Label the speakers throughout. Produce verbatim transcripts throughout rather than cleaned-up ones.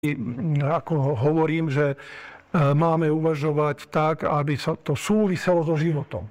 Speaker 1: ako hovorím, že máme uvažovať tak, aby sa to súviselo so životom.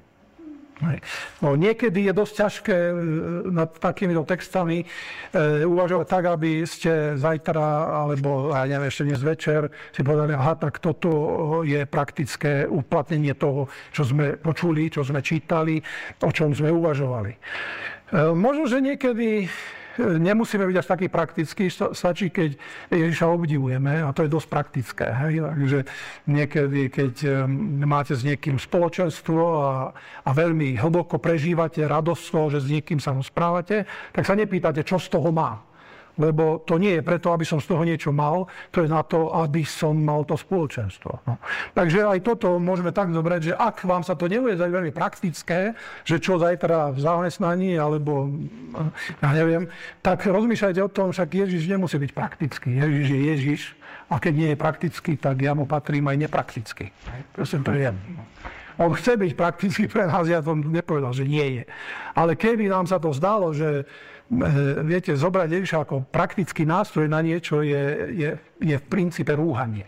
Speaker 1: No, niekedy je dosť ťažké nad takýmito textami e, uvažovať tak, aby ste zajtra, alebo ja neviem, ešte dnes večer si povedali, aha, tak toto je praktické uplatnenie toho, čo sme počuli, čo sme čítali, o čom sme uvažovali. E, možno, že niekedy nemusíme byť až taký praktický, stačí, keď Ježiša obdivujeme, a to je dosť praktické. Hej? Takže niekedy, keď máte s niekým spoločenstvo a, a veľmi hlboko prežívate radosť z toho, že s niekým sa rozprávate, tak sa nepýtate, čo z toho má. Lebo to nie je preto, aby som z toho niečo mal, to je na to, aby som mal to spoločenstvo. No. Takže aj toto môžeme tak zobrať, že ak vám sa to nebude zdať veľmi praktické, že čo zajtra v zamestnaní, alebo ja neviem, tak rozmýšľajte o tom, však Ježiš nemusí byť praktický. Ježiš je Ježiš a keď nie je praktický, tak ja mu patrím aj neprakticky. Prosím, to je. On chce byť praktický pre nás, ja to nepovedal, že nie je. Ale keby nám sa to zdalo, že viete, zobrať Ježiša ako praktický nástroj na niečo je, je, je v princípe rúhanie.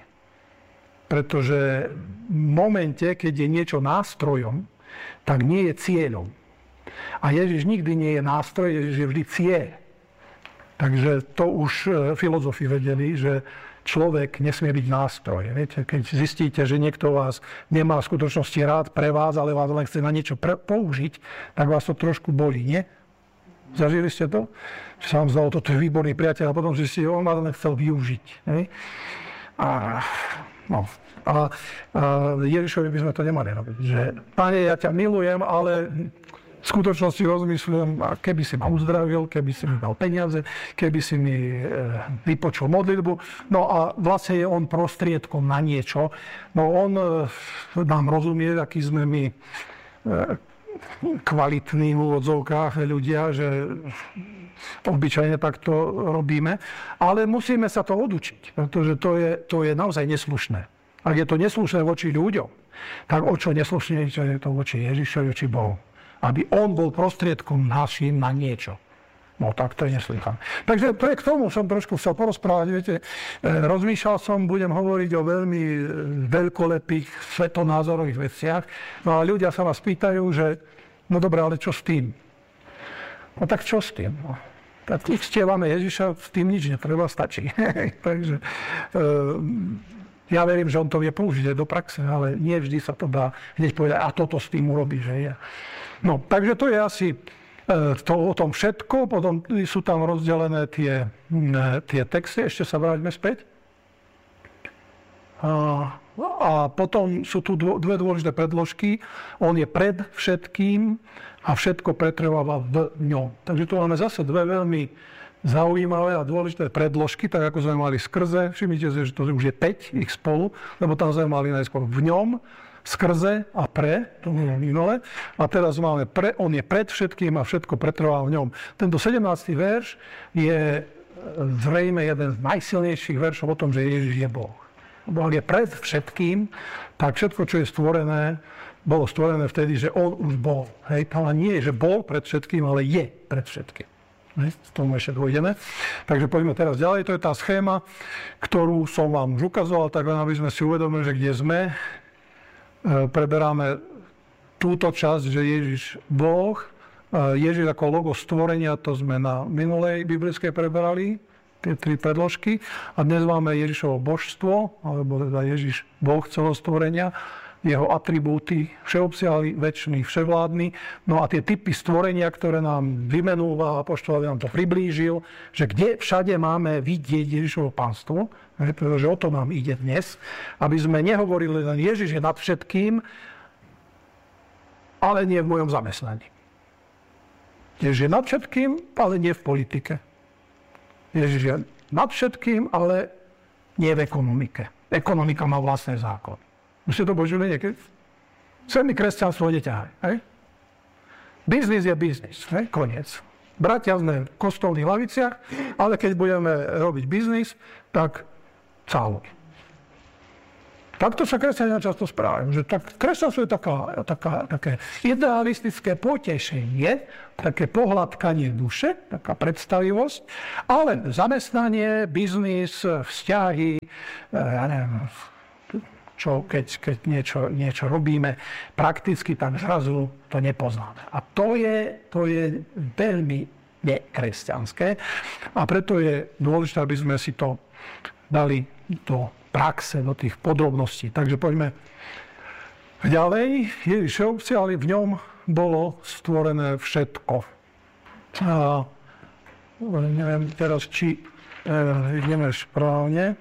Speaker 1: Pretože v momente, keď je niečo nástrojom, tak nie je cieľom. A Ježiš nikdy nie je nástroj, Ježiš je vždy cieľ. Takže to už filozofi vedeli, že človek nesmie byť nástroj. Viete, keď zistíte, že niekto vás nemá v skutočnosti rád pre vás, ale vás len chce na niečo pre- použiť, tak vás to trošku bolí, nie? Zažili ste to? Že sa vám zdalo, toto je výborný priateľ a potom zistili, on ma len chcel využiť. Ne? A, no, a, a Ježišovi by sme to nemali robiť. Že, Pane, ja ťa milujem, ale v skutočnosti rozmýšľam, keby si ma uzdravil, keby si mi dal peniaze, keby si mi e, vypočul modlitbu. No a vlastne je on prostriedkom na niečo. No on e, nám rozumie, aký sme my e, kvalitní v úvodzovkách ľudia, že obyčajne takto robíme, ale musíme sa to odučiť, pretože to je, to je naozaj neslušné. Ak je to neslušné voči ľuďom, tak o čo neslušnejšie je to voči Ježišovi, voči Bohu. Aby on bol prostriedkom našim na niečo. No tak to je neslýchané. Takže to je k tomu, som trošku chcel porozprávať. Viete, rozmýšľal som, budem hovoriť o veľmi veľkolepých svetonázorových veciach. No a ľudia sa vás pýtajú, že no dobre, ale čo s tým? No tak čo s tým? No, tak uctievame Ježiša, s tým nič netreba, stačí. Takže e, ja verím, že on to vie použiť aj do praxe, ale nie vždy sa to dá hneď povedať, a toto s tým urobí, že je. No, takže to je asi to o tom všetko, potom sú tam rozdelené tie, tie texty, ešte sa vráťme späť. A, a potom sú tu dve dôležité predložky. On je pred všetkým a všetko pretrváva v ňom. Takže tu máme zase dve veľmi zaujímavé a dôležité predložky, tak ako sme mali skrze. Všimnite si, že to už je päť ich spolu, lebo tam sme mali najskôr v ňom, skrze a pre, to bolo minule. A teraz máme pre, on je pred všetkým a všetko pretrvá v ňom. Tento sedemnásty verš je zrejme jeden z najsilnejších veršov o tom, že Ježiš je Boh. Boh je pred všetkým, tak všetko, čo je stvorené, bolo stvorené vtedy, že on už bol. Hej, tam nie je, že bol pred všetkým, ale je pred všetkým. Hej, k tomu ešte dôjdeme. Takže poďme teraz ďalej. To je tá schéma, ktorú som vám už ukazoval, tak len aby sme si uvedomili, že kde sme. Preberáme túto časť, že Ježiš Boh, Ježiš ako logo stvorenia, to sme na minulej biblickej preberali, tie tri predložky. A dnes máme Ježišovo božstvo, alebo teda Ježiš Boh celého stvorenia, jeho atribúty, všeobsiahly, večný, vševládny. No a tie typy stvorenia, ktoré nám vymenúva apoštol, aby nám to priblížil, že kde všade máme vidieť Ježišovo pánstvo, pretože o to nám ide dnes, aby sme nehovorili len Ježiš je nad všetkým, ale nie v mojom zamestnaní. Ježiš je nad všetkým, ale nie v politike. Ježiš je nad všetkým, ale nie v ekonomike. Ekonomika má vlastné zákony. Už ste to počuli niekedy? Celý kresťanstvo ide ťahaj. Hej? Biznis je biznis. Hej? Koniec. Bratia sme v kostolných laviciach, ale keď budeme robiť biznis, tak cálo. Takto sa kresťania často správajú, že tak kresťanstvo je taká, taká, také idealistické potešenie, také pohľadkanie duše, taká predstavivosť, ale zamestnanie, biznis, vzťahy, ja neviem, čo keď, keď niečo, niečo robíme prakticky, tak zrazu to nepoznáme. A to je, to je veľmi nekresťanské a preto je dôležité, aby sme si to dali do praxe, do tých podrobností. Takže poďme ďalej. Ježiš všeobci, ale v ňom bolo stvorené všetko. A, neviem teraz, či e, ideme správne.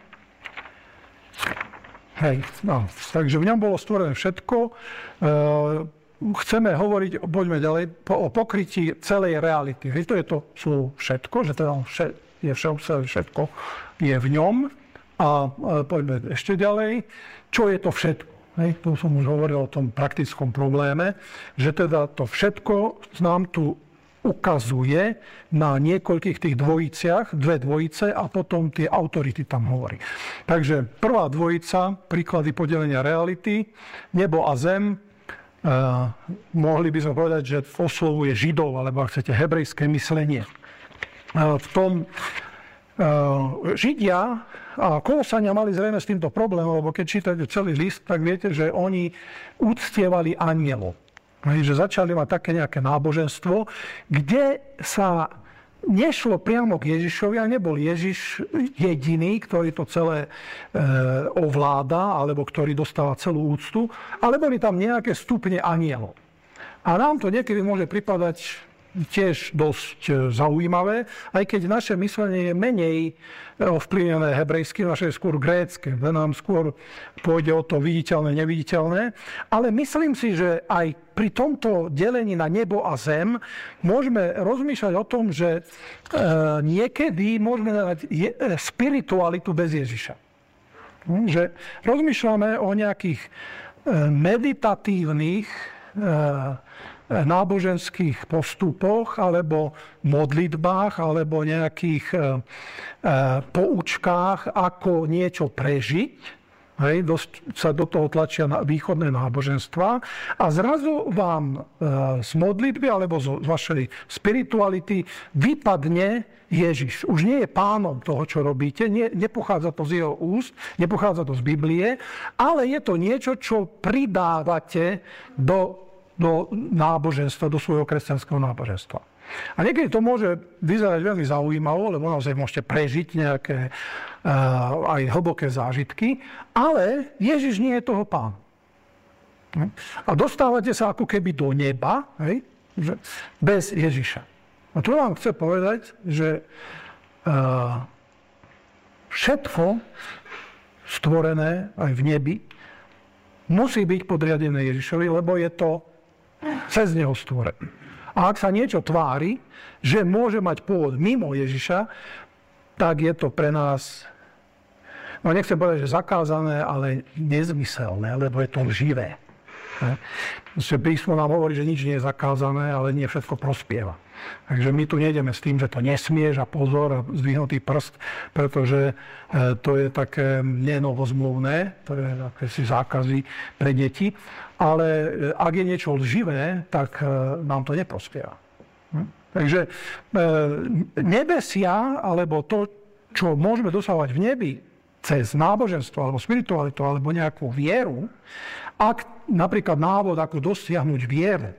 Speaker 1: Hej, no, takže v ňom bolo stvorené všetko. E, chceme hovoriť, poďme ďalej, po, o pokrytí celej reality. Hej, to je to sú všetko, že teda vše, je všeobcelé všetko, je v ňom. A, a poďme ešte ďalej. Čo je to všetko? Hej, tu som už hovoril o tom praktickom probléme, že teda to všetko nám tu ukazuje na niekoľkých tých dvojiciach, dve dvojice a potom tie autority tam hovorí. Takže prvá dvojica, príklady podelenia reality, nebo a zem, eh, mohli by sme povedať, že oslovuje Židov, alebo ak chcete, hebrejské myslenie. Eh, v tom eh, Židia a Kolosania mali zrejme s týmto problémom, lebo keď čítate celý list, tak viete, že oni uctievali anielov. Že začali mať také nejaké náboženstvo, kde sa nešlo priamo k Ježišovi a nebol Ježiš jediný, ktorý to celé e, ovláda, alebo ktorý dostáva celú úctu, ale boli tam nejaké stupne anielov. A nám to niekedy môže pripadať tiež dosť zaujímavé, aj keď naše myslenie je menej ovplyvnené hebrejským, naše je skôr grécke, že nám skôr pôjde o to viditeľné, neviditeľné. Ale myslím si, že aj pri tomto delení na nebo a zem môžeme rozmýšľať o tom, že niekedy môžeme dať spiritualitu bez Ježiša. Že rozmýšľame o nejakých meditatívnych náboženských postupoch, alebo modlitbách, alebo nejakých e, e, poučkách, ako niečo prežiť. Hej, dosť sa do toho tlačia na východné náboženstva. A zrazu vám e, z modlitby, alebo z, z vašej spirituality vypadne Ježiš. Už nie je pánom toho, čo robíte, nie, nepochádza to z jeho úst, nepochádza to z Biblie, ale je to niečo, čo pridávate do do náboženstva, do svojho kresťanského náboženstva. A niekedy to môže vyzerať veľmi zaujímavo, lebo naozaj môžete prežiť nejaké uh, aj hlboké zážitky, ale Ježiš nie je toho pán. A dostávate sa ako keby do neba, hej, že bez Ježiša. A tu vám chcem povedať, že uh, všetko stvorené aj v nebi musí byť podriadené Ježišovi, lebo je to cez neho stvorený. A ak sa niečo tvári, že môže mať pôvod mimo Ježiša, tak je to pre nás, no nechcem povedať, že zakázané, ale nezmyselné, lebo je to lživé. Písmo nám hovorí, že nič nie je zakázané, ale nie všetko prospieva. Takže my tu nejdeme s tým, že to nesmieš a pozor a zdvihnutý prst, pretože to je také nenovozmluvné, to je také si zákazy pre deti. Ale ak je niečo lživé, tak nám to neprospieva. Takže nebesia, alebo to, čo môžeme dosávať v nebi, cez náboženstvo, alebo spiritualitu, alebo nejakú vieru, ak napríklad návod, ako dosiahnuť vieru,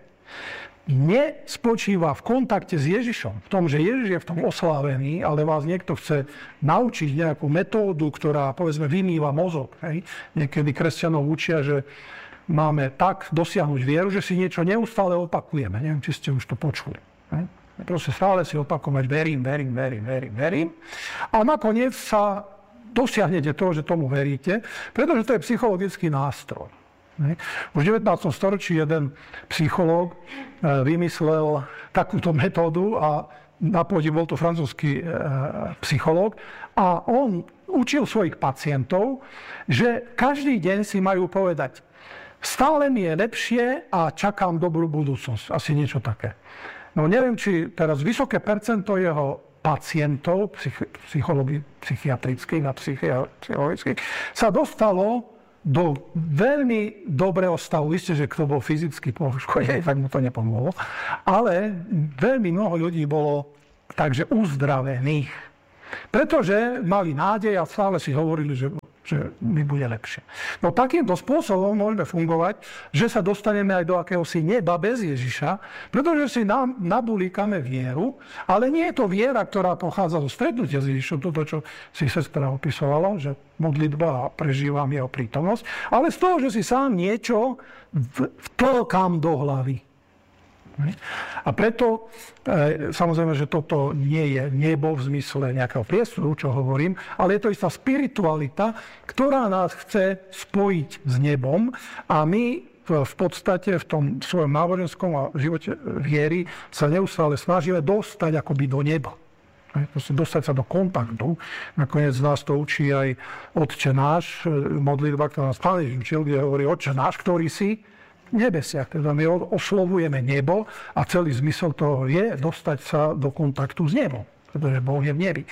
Speaker 1: nespočíva v kontakte s Ježišom, v tom, že Ježiš je v tom oslávený, ale vás niekto chce naučiť nejakú metódu, ktorá, povedzme, vymýva mozog. Hej? Niekedy kresťanov učia, že máme tak dosiahnuť vieru, že si niečo neustále opakujeme. Neviem, či ste už to počuli. Hej? Proste stále si opakovať verím, verím, verím, verím, verím. A nakoniec sa dosiahnete to, že tomu veríte, pretože to je psychologický nástroj. Už v devätnástom storočí jeden psychológ vymyslel takúto metódu a na pôde bol to francúzsky psychológ a on učil svojich pacientov, že každý deň si majú povedať stále mi je lepšie a čakám dobrú budúcnosť. Asi niečo také. No neviem, či teraz vysoké percento jeho pacientov, psych, psychológií, psychiatrických a psychiatrických, sa dostalo do veľmi dobrého stavu. Isté, že kto bol fyzicky poškodený, tak mu to nepomohlo. Ale veľmi mnoho ľudí bolo takže uzdravených. Pretože mali nádej a stále si hovorili, že, že mi bude lepšie. No takýmto spôsobom môžeme fungovať, že sa dostaneme aj do akéhosi neba bez Ježiša, pretože si nám nabulíkame vieru, ale nie je to viera, ktorá pochádza zo stretnutia s Ježišom, toto, čo si sestra opisovala, že modlitba a prežívam jeho prítomnosť, ale z toho, že si sám niečo vtlkám do hlavy. A preto, samozrejme, že toto nie je nebo v zmysle nejakého priestoru, čo hovorím, ale je to istá spiritualita, ktorá nás chce spojiť s nebom a my v podstate v tom svojom náboženskom a živote viery sa neustále snažíme dostať akoby do neba. Proste dostať sa do kontaktu. Nakoniec nás to učí aj Otče náš, modlitba, ktorá nás Pán Ježiš učil, kde hovorí Otče náš, ktorý si v nebesiach. Teda my oslovujeme nebo a celý zmysel toho je dostať sa do kontaktu s nebom, pretože Boh je v nebi.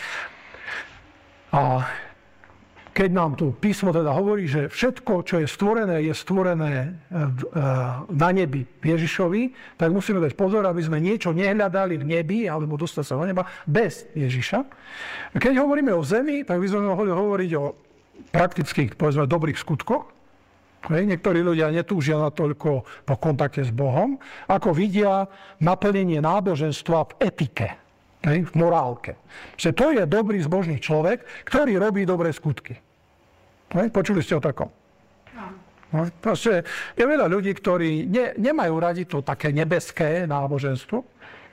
Speaker 1: A keď nám tu písmo teda hovorí, že všetko, čo je stvorené, je stvorené na nebi v Ježišovi, tak musíme dať pozor, aby sme niečo nehľadali v nebi, alebo dostať sa do neba bez Ježiša. Keď hovoríme o zemi, tak by sme mohli hovoriť o praktických, povedzme, dobrých skutkoch. Niektorí ľudia netúžia natoľko po kontakte s Bohom, ako vidia naplnenie náboženstva v etike. V morálke. Že to je dobrý zbožný človek, ktorý robí dobré skutky. Počuli ste o takom? No, proste je veľa ľudí, ktorí ne, nemajú radi to také nebeské náboženstvo.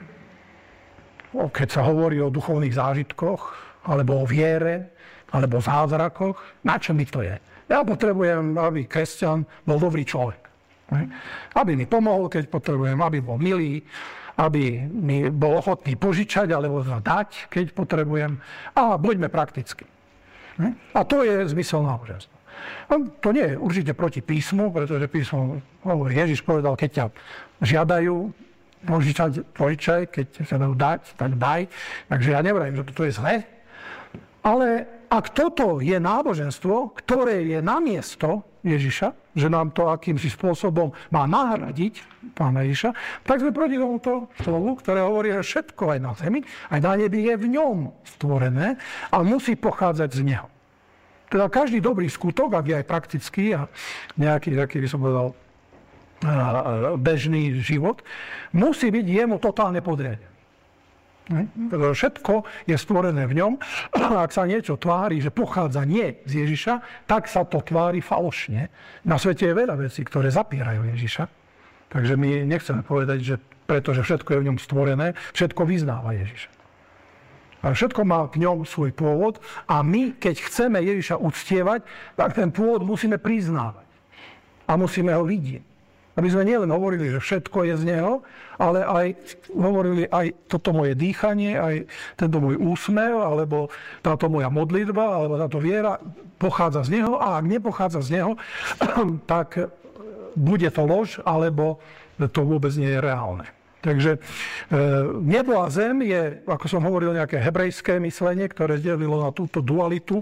Speaker 1: Keď sa hovorí o duchovných zážitkoch, alebo o viere, alebo o zázrakoch, na čo mi to je? Ja potrebujem, aby kresťan bol dobrý človek. Aby mi pomohol, keď potrebujem, aby bol milý, aby mi bol ochotný požičať alebo dať, keď potrebujem. A buďme prakticky. A to je zmysel náboženstva. To nie je určite proti písmu, pretože písmo hovorí, Ježiš povedal, keď ťa žiadajú požičať, požičaj, keď sa dajú dať, tak daj. Takže ja nevrajím, že toto je zlé. Ale ak toto je náboženstvo, ktoré je namiesto Ježiša, že nám to akýmsi spôsobom má nahradiť Pána Ježiša, tak sme proti tomuto slovu, ktoré hovorí, že všetko aj na zemi, aj na nebi je v ňom stvorené a musí pochádzať z neho. Teda každý dobrý skutok, ak je aj praktický a nejaký, taký by som povedal, bežný život, musí byť jemu totálne podriadený. Pretože všetko je stvorené v ňom. Ak sa niečo tvári, že pochádza nie z Ježiša, tak sa to tvári falošne. Na svete je veľa vecí, ktoré zapierajú Ježiša. Takže my nechceme povedať, že pretože všetko je v ňom stvorené, všetko vyznáva Ježiša. A všetko má v ňom svoj pôvod a my, keď chceme Ježiša uctievať, tak ten pôvod musíme priznávať. A musíme ho vidieť. Aby sme nielen hovorili, že všetko je z neho, ale aj hovorili aj toto moje dýchanie, aj tento môj úsmev, alebo táto moja modlitba, alebo táto viera pochádza z neho. A ak nepochádza z neho, tak bude to lož, alebo to vôbec nie je reálne. Takže nebo a zem je, ako som hovoril, nejaké hebrejské myslenie, ktoré delilo na túto dualitu,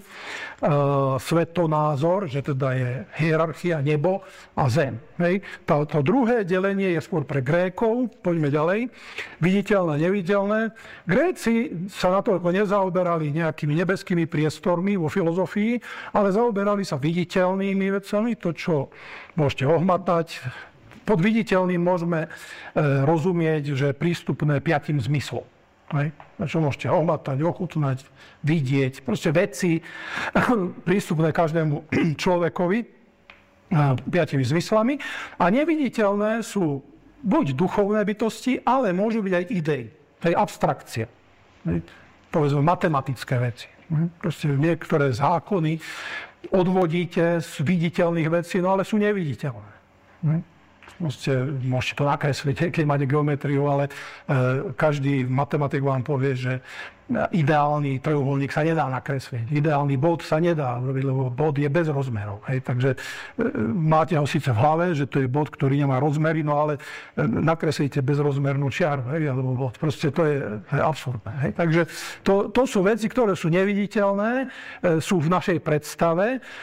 Speaker 1: svetonázor, že teda je hierarchia nebo a zem. Hej. To, to druhé delenie je skôr pre Grékov, poďme ďalej, viditeľné, neviditeľné. Gréci sa natoľko nezaoberali nejakými nebeskými priestormi vo filozofii, ale zaoberali sa viditeľnými vecami, to, čo môžete ohmatať. Pod viditeľným môžeme e, rozumieť, že prístupné piatým zmyslom. Hej? Čo môžete ohmatať, ochutnať, vidieť. Proste veci prístupné každému človekovi e, piatými zmyslami. A neviditeľné sú buď duchovné bytosti, ale môžu byť aj idei. To je abstrakcia. Hej? Povedzme matematické veci. Hej? Proste niektoré zákony odvodíte z viditeľných vecí, no ale sú neviditeľné. Hej? Môžete, môžete to nakresliť, keď máte geometriu, ale e, každý matematik vám povie, že ideálny trojuholník sa nedá nakresliť. Ideálny bod sa nedá robiť, lebo bod je bez rozmerov. Hej. Takže e, máte ho síce v hlave, že to je bod, ktorý nemá rozmery, no ale e, nakreslíte bezrozmernú čiaru, hej, alebo bod. Proste to je, to je absurdné. Hej. Takže to, to sú veci, ktoré sú neviditeľné, e, sú v našej predstave.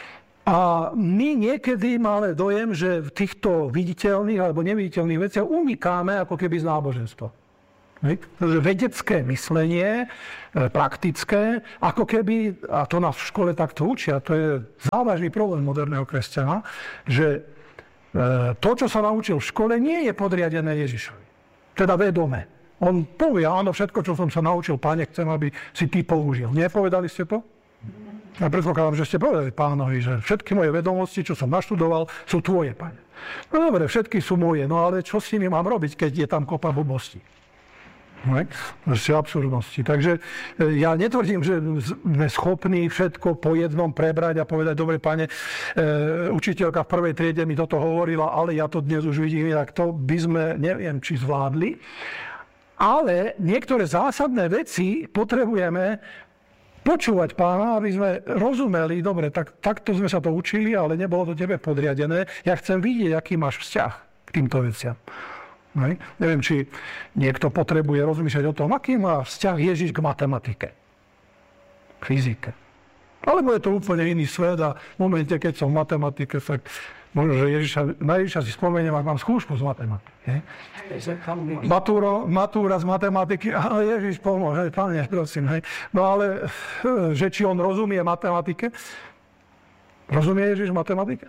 Speaker 1: A my niekedy máme dojem, že v týchto viditeľných alebo neviditeľných veciach unikáme ako keby z náboženstva. Vedecké myslenie, praktické, ako keby, a to nás v škole takto učia, to je závažný problém moderného kresťana, že to, čo sa naučil v škole, nie je podriadené Ježišovi. Teda vedome. On povie, áno, všetko, čo som sa naučil, Pane, chcem, aby si ty použil. Nepovedali ste to? Ja predpokladám, že ste povedali Pánovi, že všetky moje vedomosti, čo som naštudoval, sú tvoje, Pane. No dobre, všetky sú moje, no ale čo s nimi mám robiť, keď je tam kopa blbostí? No, ešte absurdnosti. Takže ja netvrdím, že sme schopní všetko po jednom prebrať a povedať, dobre, Pane, e, učiteľka v prvej triede mi toto hovorila, ale ja to dnes už vidím, tak to by sme, neviem, či zvládli. Ale niektoré zásadné veci potrebujeme počúvať Pána, aby sme rozumeli, dobre, tak, takto sme sa to učili, ale nebolo to tebe podriadené. Ja chcem vidieť, aký máš vzťah k týmto veciam. Hej. Neviem, či niekto potrebuje rozmýšľať o tom, aký má vzťah Ježiš k matematike, k fyzike. Alebo je to úplne iný svet a v momente, keď som v matematike, tak možno, že Ježiša, na Ježiša si spomeniem, ak mám skúšku z matematiky. Matúro, matúra z matematiky, ale Ježiš pomôže, Pane, prosím. Hej. No ale, že či on rozumie matematike? Rozumie Ježiš matematike?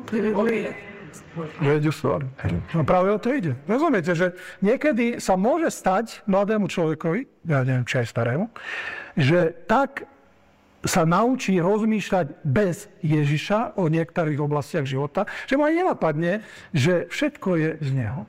Speaker 1: No práve o to ide. Rozumiete, že niekedy sa môže stať mladému človekovi, ja neviem, či aj starému, že tak sa naučí rozmýšľať bez Ježiša o niektorých oblastiach života, že ma nenapadne, že všetko je z neho.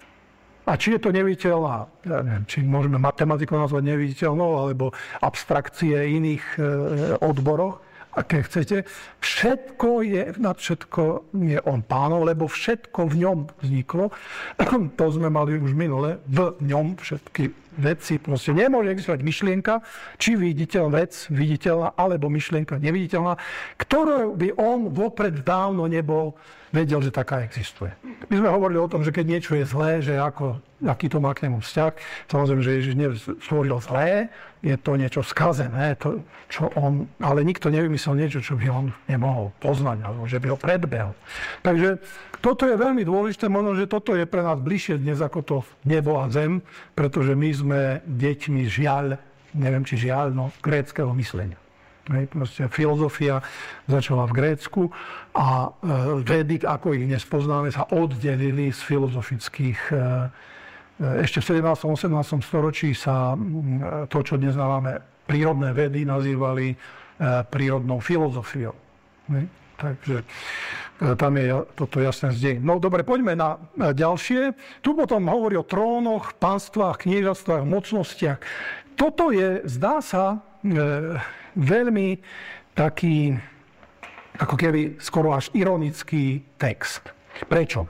Speaker 1: A či je to neviditeľná, ja neviem, či môžeme matematiku nazvať neviditeľnou, alebo abstrakcie iných e, odboroch, aké chcete, všetko je, nad všetko je on Pánov, lebo všetko v ňom vzniklo. To sme mali už minule, v ňom všetky veci. Proste nemôže existovať myšlienka, či viditeľná vec, viditeľná, alebo myšlienka neviditeľná, ktorú by on vopred dávno nebol vedel, že taká existuje. My sme hovorili o tom, že keď niečo je zlé, že ako, aký to má k nemu vzťah. Samozrejme, že Ježiš nestvoril zlé, je to niečo skazené, to, čo on, ale nikto nevymyslel niečo, čo by on nemohol poznať, alebo že by ho predbehol. Takže toto je veľmi dôležité, možno, že toto je pre nás bližšie dnes ako to nebo a zem, pretože my sme deťmi žiaľ, neviem či žiaľ, no, gréckeho myslenia. Hej, proste filozofia začala v Grécku a e, vedy, ako ich dnes poznáme, sa oddelili z filozofických. E, ešte v sedemnástom osemnástom storočí sa e, to, čo dnes nazývame prírodné vedy, nazývali e, prírodnou filozofiou. Hej, takže e, tam je toto jasné zdej. No dobre, poďme na e, ďalšie. Tu potom hovorí o trónoch, pánstvách, kniežatstvách, mocnostiach. Toto je, zdá sa, e, veľmi taký, ako keby skoro až ironický text. Prečo?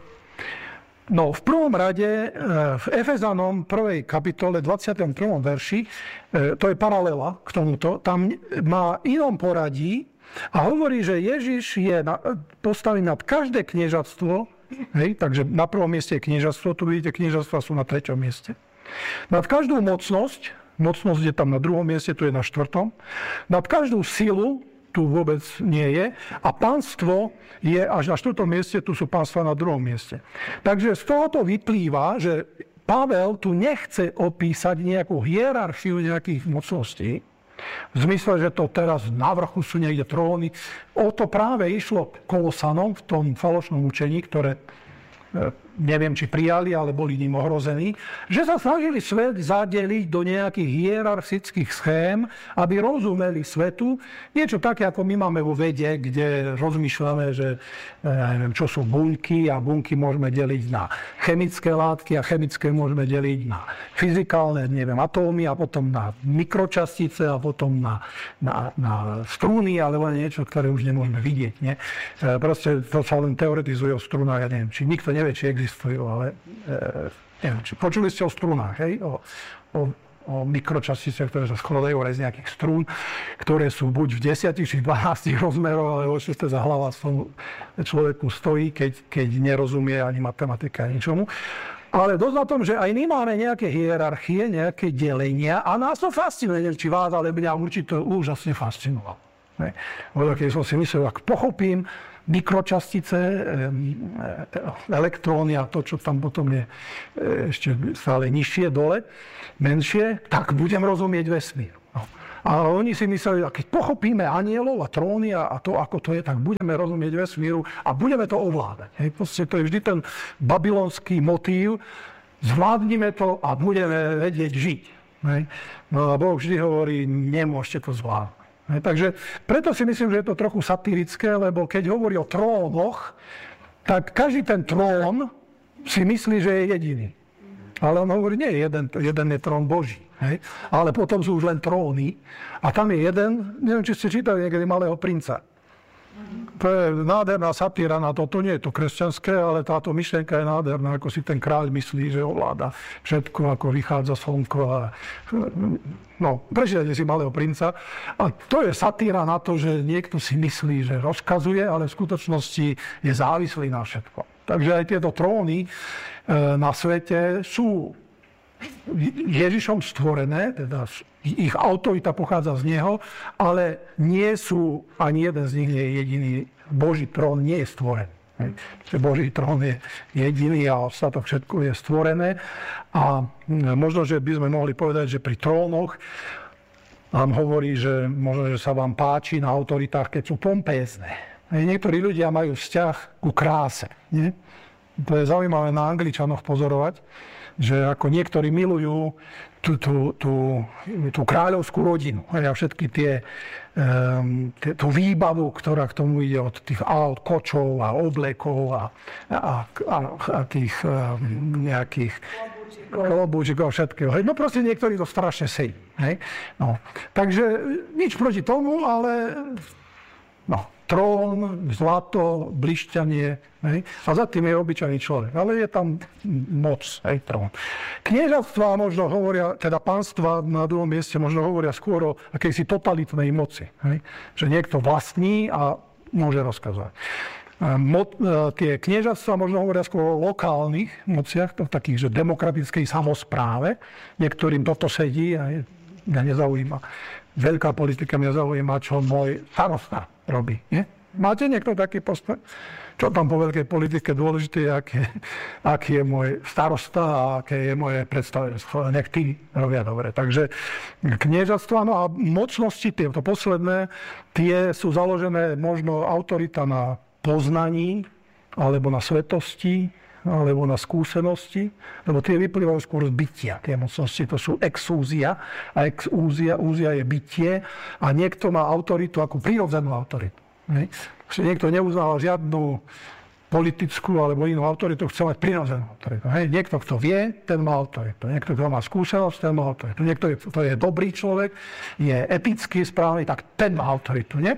Speaker 1: No, v prvom rade v Efezanom prvej kapitole dvadsiatom prvom verši, to je paralela k tomuto, tam má inom poradí a hovorí, že Ježiš je postavený nad každé kniežatstvo, hej, takže na prvom mieste je kniežatstvo, tu vidíte, kniežatstva sú na treťom mieste. Nad každú mocnosť, mocnosť je tam na druhom mieste, tu je na štvrtom. Nad každú silu, tu vôbec nie je. A pánstvo je až na štvrtom mieste, tu sú pánstva na druhom mieste. Takže z tohoto vyplýva, že Pavel tu nechce opísať nejakú hierarchiu nejakých mocností, v zmysle, že to teraz na vrchu sú niekde tróny. O to práve išlo Kolosanom v tom falošnom učení, ktoré neviem, či prijali, ale boli ním ohrození, že sa snažili svet zadeliť do nejakých hierarchických schém, aby rozumeli svetu. Niečo také, ako my máme vo vede, kde rozmýšľame, že ja neviem, čo sú bunky a bunky môžeme deliť na chemické látky a chemické môžeme deliť na fyzikálne, neviem, atómy a potom na mikročastice a potom na, na, na strúny alebo niečo, ktoré už nemôžeme vidieť. Nie? Proste to sa len teoretizuje o strunách, ja neviem, či nikto nevie, či existujú, ale e, neviem, či počuli ste o strunách, hej? O, o, o mikročasticiach, ktoré sa skladajú z nejakých strún, ktoré sú buď v desiatich či dvanástich rozmerov, ale čo sa za hlava tomu človeku stojí, keď, keď nerozumie ani matematika, ani ničomu. Ale dosť na tom, že aj my máme nejaké hierarchie, nejaké delenia a nás to fascinuje, neviem, či vás, ale mňa určite úžasne fascinovalo. Keď som si myslel, ak pochopím mikročastice, elektróny a to, čo tam potom je ešte stále nižšie dole, menšie, tak budem rozumieť vesmíru. A oni si mysleli, keď pochopíme anielov a tróny a to, ako to je, tak budeme rozumieť vesmíru a budeme to ovládať. Hej, proste to je vždy ten babylonský motív, zvládnime to a budeme vedieť žiť. Hej. No a Boh vždy hovorí, nemôžete to zvládnuť. Hej, takže preto si myslím, že je to trochu satirické, lebo keď hovorí o trónoch, tak každý ten trón si myslí, že je jediný. Ale on hovorí, nie, jeden, jeden je trón Boží. Hej? Ale potom sú už len tróny. A tam je jeden, neviem, či ste čítali niekedy Malého princa. To je nádherná satíra na to. To nie je to kresťanské, ale táto myšlienka je nádherná, ako si ten kráľ myslí, že ovláda všetko, ako vychádza slnko. A... No, prečítajte si Malého princa. A to je satíra na to, že niekto si myslí, že rozkazuje, ale v skutočnosti je závislý na všetko. Takže aj tieto tróny na svete sú Ježišom stvorené, teda ich autorita pochádza z neho, ale nie sú, ani jeden z nich nie je jediný. Boží trón nie je stvorený. Boží trón je jediný a ostatok všetko je stvorené. A možno, že by sme mohli povedať, že pri trónoch nám hovorí, že možno, že sa vám páči na autoritách, keď sú pompézne. Niektorí ľudia majú vzťah ku kráse. Nie? To je zaujímavé na Angličanoch pozorovať, že ako niektorí milujú tú, tú, tú, tú kráľovskú rodinu. A všetky tie, um, tie, tú výbavu, ktorá k tomu ide od tých aut, kočov a oblekov a, a, a, a tých um, nejakých klobúčikov a všetkého. No proste niektorí to strašne sejí. No. Takže nič proti tomu, ale no, trón, zlato, blišťanie, hej? A za tým je obyčajný človek. Ale je tam moc, hej, trón. Kniežatstvá možno hovoria, teda pánstva na druhom mieste možno hovoria skôr o akejsi totalitnej moci. Hej? Že niekto vlastní a môže rozkazovať. Mo, tie kniežatstvá možno hovoria skôr o lokálnych mociach, to takých, že demokratickej samospráve. Niektorým toto sedí a je, mňa nezaujíma. Veľká politika mňa zaujíma, čo môj starosta robí. Nie? Máte niekto taký postoj? Čo tam po veľkej politike dôležité je, aký, aký je môj starosta a aké je moje predstavenstvo. Nech tí robia dobre. Takže kniežatstvá, no a mocnosti, tieto posledné, tie sú založené možno autorita na poznaní, alebo na svetosti, alebo na skúsenosti, lebo tie vyplývajú skôr z bytia. Tie mocnosti to sú exúzia a exúzia úzia je bytie a niekto má autoritu ako prirodzenú autoritu. Hej. Niekto neuznáva žiadnu politickú alebo inú autoritu, chce mať prirodzenú autoritu. Hej. Niekto, kto vie, ten má autoritu. Niekto, kto má skúsenosť, ten má autoritu. Niekto, kto je dobrý človek, je etický, správny, tak ten má autoritu. Nie?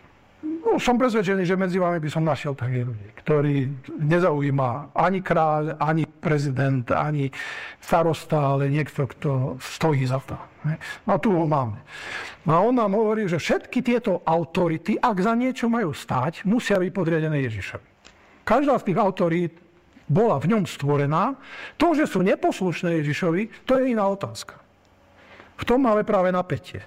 Speaker 1: No, som presvedčený, že medzi vami by som našiel takých ľudí, ktorí nezaujíma ani kráľ, ani prezident, ani starosta, ale niekto, kto stojí za to. A tu ho máme. A on nám hovorí, že všetky tieto autority, ak za niečo majú stáť, musia byť podriadené Ježišovi. Každá z tých autorít bola v ňom stvorená. To, že sú neposlušné Ježišovi, to je iná otázka. V tom máme práve napätie.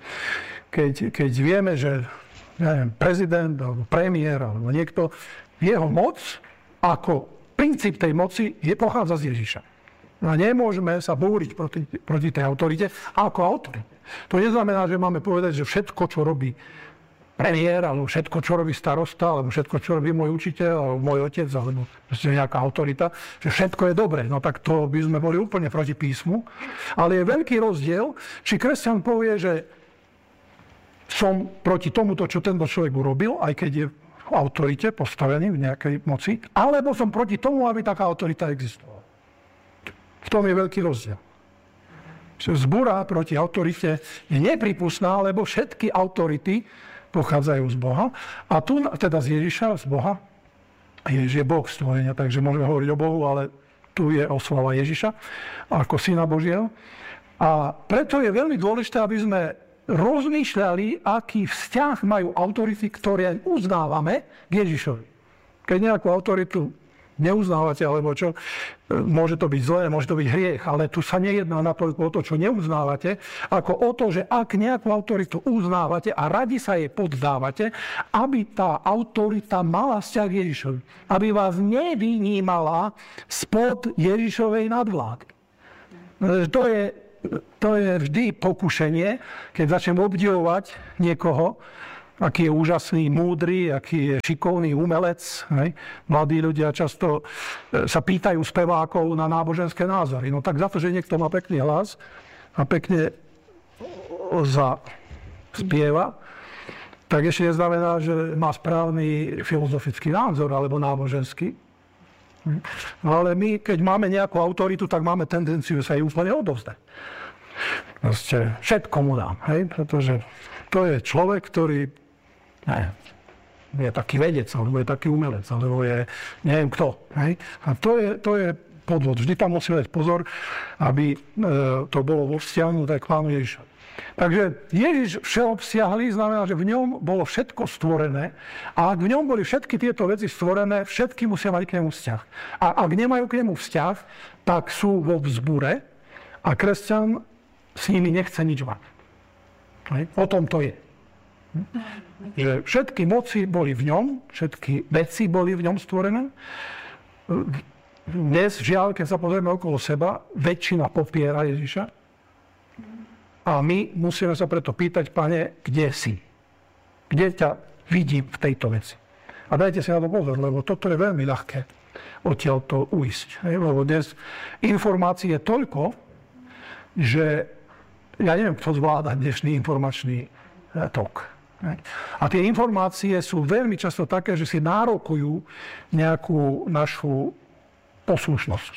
Speaker 1: Keď, keď vieme, že ja neviem, prezident, alebo premiér, alebo niekto, jeho moc, ako princíp tej moci, je, pochádza z Ježiša. A nemôžeme sa búriť proti, proti tej autorite ako autorite. To neznamená, že máme povedať, že všetko, čo robí premiér, alebo všetko, čo robí starosta, alebo všetko, čo robí môj učiteľ, alebo môj otec, alebo nejaká autorita, že všetko je dobré. No tak to by sme boli úplne proti písmu. Ale je veľký rozdiel, či kresťan povie, že som proti tomuto, čo tento človek urobil, aj keď je v autorite postavený v nejakej moci, alebo som proti tomu, aby taká autorita existovala. V tom je veľký rozdiel. Zbúra proti autorite je nepripustná, lebo všetky autority pochádzajú z Boha. A tu teda z Ježiša, z Boha. Ježiš je Boh stvorenia, takže môžeme hovoriť o Bohu, ale tu je oslava Ježiša ako syna Božieho. A preto je veľmi dôležité, aby sme rozmýšľali, aký vzťah majú autority, ktoré uznávame k Ježišovi. Keď nejakú autoritu neuznávate, alebo čo, môže to byť zlé, môže to byť hriech, ale tu sa nejedná natoľko o to, čo neuznávate, ako o to, že ak nejakú autoritu uznávate a radi sa jej poddávate, aby tá autorita mala vzťah k Ježišovi. Aby vás nevynímala spod Ježišovej nadvlády. To je, to je vždy pokušenie, keď začnem obdivovať niekoho, aký je úžasný, múdry, aký je šikovný umelec. Hej. Mladí ľudia často sa pýtajú spevákov na náboženské názory. No tak za to, že niekto má pekný hlas a pekne zaspieva, tak ešte neznamená, že má správny filozofický názor alebo náboženský. No ale my, keď máme nejakú autoritu, tak máme tendenciu sa jej úplne odovzdať. Proste všetko mu dám, hej? Pretože to je človek, ktorý ne, je taký vedec, alebo je taký umelec, alebo je neviem kto. Hej? A to je, to je podvod. Vždy tam musíme dať pozor, aby e, to bolo vo vzťahu k Pánu Ježišovi. Takže Ježiš všeobsiahlý znamená, že v ňom bolo všetko stvorené a ak v ňom boli všetky tieto veci stvorené, všetky musia mať k nemu vzťah. A ak nemajú k nemu vzťah, tak sú vo vzbure a kresťan s nimi nechce nič mať. O tom to je. Že všetky moci boli v ňom, všetky veci boli v ňom stvorené. Dnes, žiaľ, keď sa pozrieme okolo seba, väčšina popiera Ježiša. A my musíme sa preto pýtať, Pane, kde si? Kde ťa vidím v tejto veci? A dajte si na to pozor, lebo toto je veľmi ľahké odtiaľ to uísť. Lebo dnes informácií je toľko, že ja neviem, kto zvláda dnešný informačný tok. A tie informácie sú veľmi často také, že si nárokujú nejakú našu poslušnosť.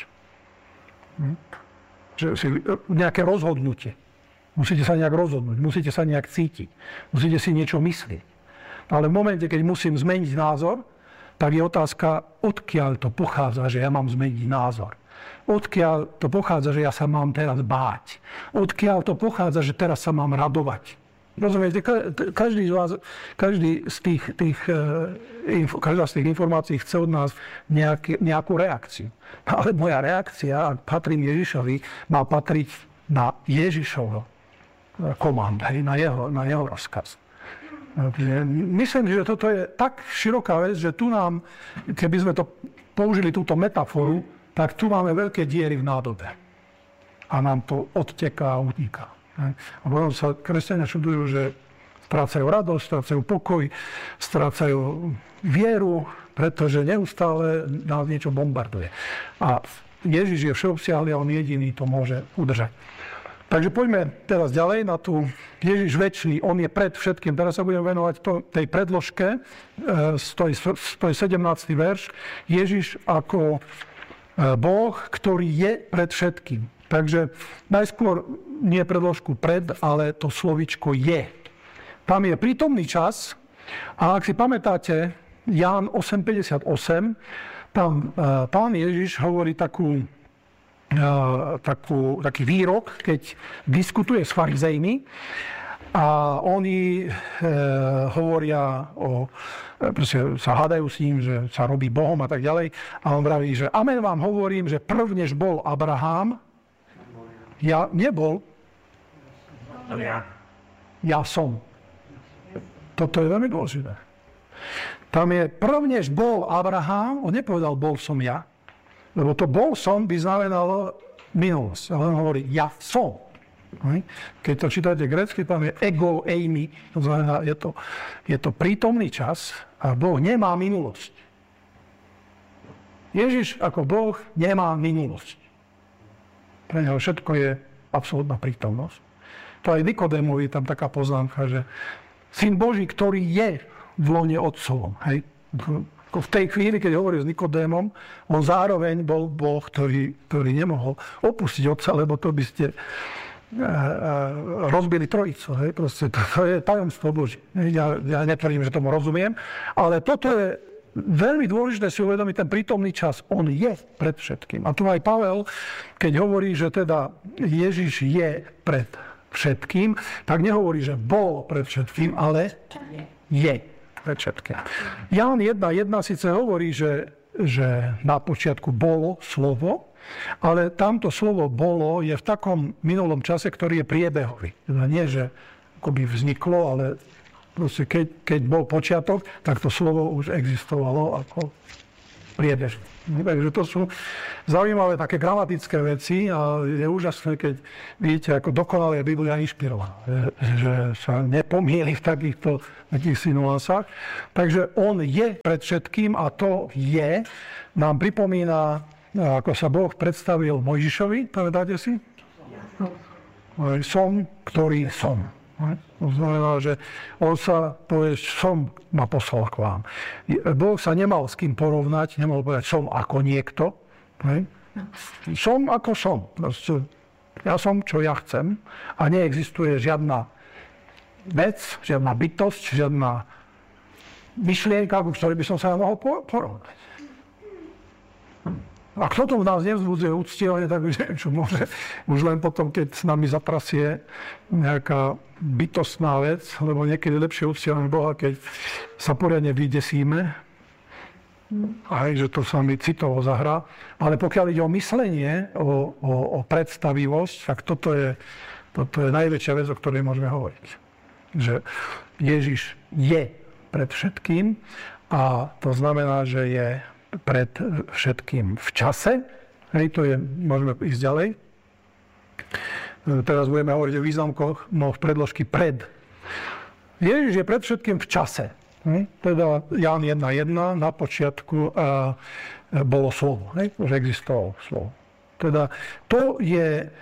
Speaker 1: Že si nejaké rozhodnutie. Musíte sa nejak rozhodnúť, musíte sa nejak cítiť, musíte si niečo myslieť. Ale v momente, keď musím zmeniť názor, tak je otázka, odkiaľ to pochádza, že ja mám zmeniť názor. Odkiaľ to pochádza, že ja sa mám teraz báť. Odkiaľ to pochádza, že teraz sa mám radovať. Rozumiete, každý z vás, každý z tých, tých, každá z tých informácií chce od nás nejaký, nejakú reakciu. Ale moja reakcia, ak patrím Ježišovi, má patriť na Ježišovo komand, hej, na jeho, na jeho rozkaz. Myslím, že toto je tak široká vec, že tu nám, keby sme to použili túto metaforu, tak tu máme veľké diery v nádobe. A nám to odteká a uniká. A potom sa kresťania čudujú, že strácajú radosť, strácajú pokoj, strácajú vieru, pretože neustále nás niečo bombarduje. A Ježiš je všeobsiahly a on jediný to môže udržať. Takže poďme teraz ďalej na tú Ježiš večný, on je pred všetkým. Teraz sa budeme venovať to, tej predložke, stojí, stojí sedemnásty verš. Ježiš ako Boh, ktorý je pred všetkým. Takže najskôr nie predložku pred, ale to slovičko je. Tam je prítomný čas a ak si pamätáte, Ján osem päťdesiatosem, tam Pán Ježiš hovorí takú Takú, taký výrok, keď diskutuje s farizejmi a oni e, hovoria o, proste sa hádajú s ním, že sa robí Bohom a tak ďalej. A on vraví, že amen vám hovorím, že prv než bol Abraham, ja nebol, ja som. Toto je veľmi dôležité. Tam je prv než bol Abraham, on nepovedal bol som ja, lebo to bol som by znamenalo minulosť. Ale on hovorí, ja som. Keď to čítate grécky, tam je ego eimi, to znamená, je to, je to prítomný čas a Boh nemá minulosť. Ježiš ako Boh nemá minulosť. Pre neho všetko je absolútna prítomnosť. To aj Nikodémovi tam taká poznámka, že Syn Boží, ktorý je v lone Otcovom. Hej? V tej chvíli, keď hovoril s Nikodémom, on zároveň bol Boh, ktorý, ktorý nemohol opustiť Otca, lebo to by ste rozbili trojicu. Hej? Proste to, to je tajomstvo Boží. Ja, ja netvrdím, že tomu rozumiem, ale toto je veľmi dôležité si uvedomiť ten prítomný čas. On je pred všetkým. A tu aj Pavel, keď hovorí, že teda Ježiš je pred všetkým, tak nehovorí, že bol pred všetkým, ale je pred všetkým. Ján jedna jedna síce hovorí, že že na počiatku bolo slovo, ale tamto slovo bolo je v takom minulom čase, ktorý je priebehový. Teda nie, že akoby vzniklo, ale proste keď, keď bol počiatok, tak to slovo už existovalo ako priebež. Takže to sú zaujímavé také gramatické veci a je úžasné, keď vidíte, ako dokonale je Biblia inšpirovaná. Že, že sa nepomýli v takýchto takých nuansách. Takže on je pred všetkým a to je nám pripomína, ako sa Boh predstavil Mojžišovi, pamätáte si? Som, ktorý som. To znamená, že on sa povie, som ma poslal k vám. Boh sa nemal s kým porovnať, nemal povedať, som ako niekto. Hej. Som ako som. Proste, ja som, čo ja chcem. A neexistuje žiadna vec, žiadna bytosť, žiadna myšlienka, ku ktorej by som sa mohol porovnať. A kto to v nás nevzbudzuje uctievanie, tak čo môže už len potom, keď s nami zaprasie nejaká bytostná vec, lebo niekedy lepšie uctievanie Boha, keď sa poriadne vydesíme, aj že to sa mi citovo zahrá. Ale pokiaľ ide o myslenie, o, o, o predstavivosť, tak toto je, toto je najväčšia vec, o ktorej môžeme hovoriť. Že Ježiš je pred všetkým a to znamená, že je pred všetkým v čase. Hej, to je, môžeme ísť ďalej. Teraz budeme hovoriť o významkoch no, v predložky pred. Ježiš je pred všetkým v čase. Hej, teda Ján jedna jedna na počiatku a, bolo slovo. Hej, už existovalo slovo. Teda to je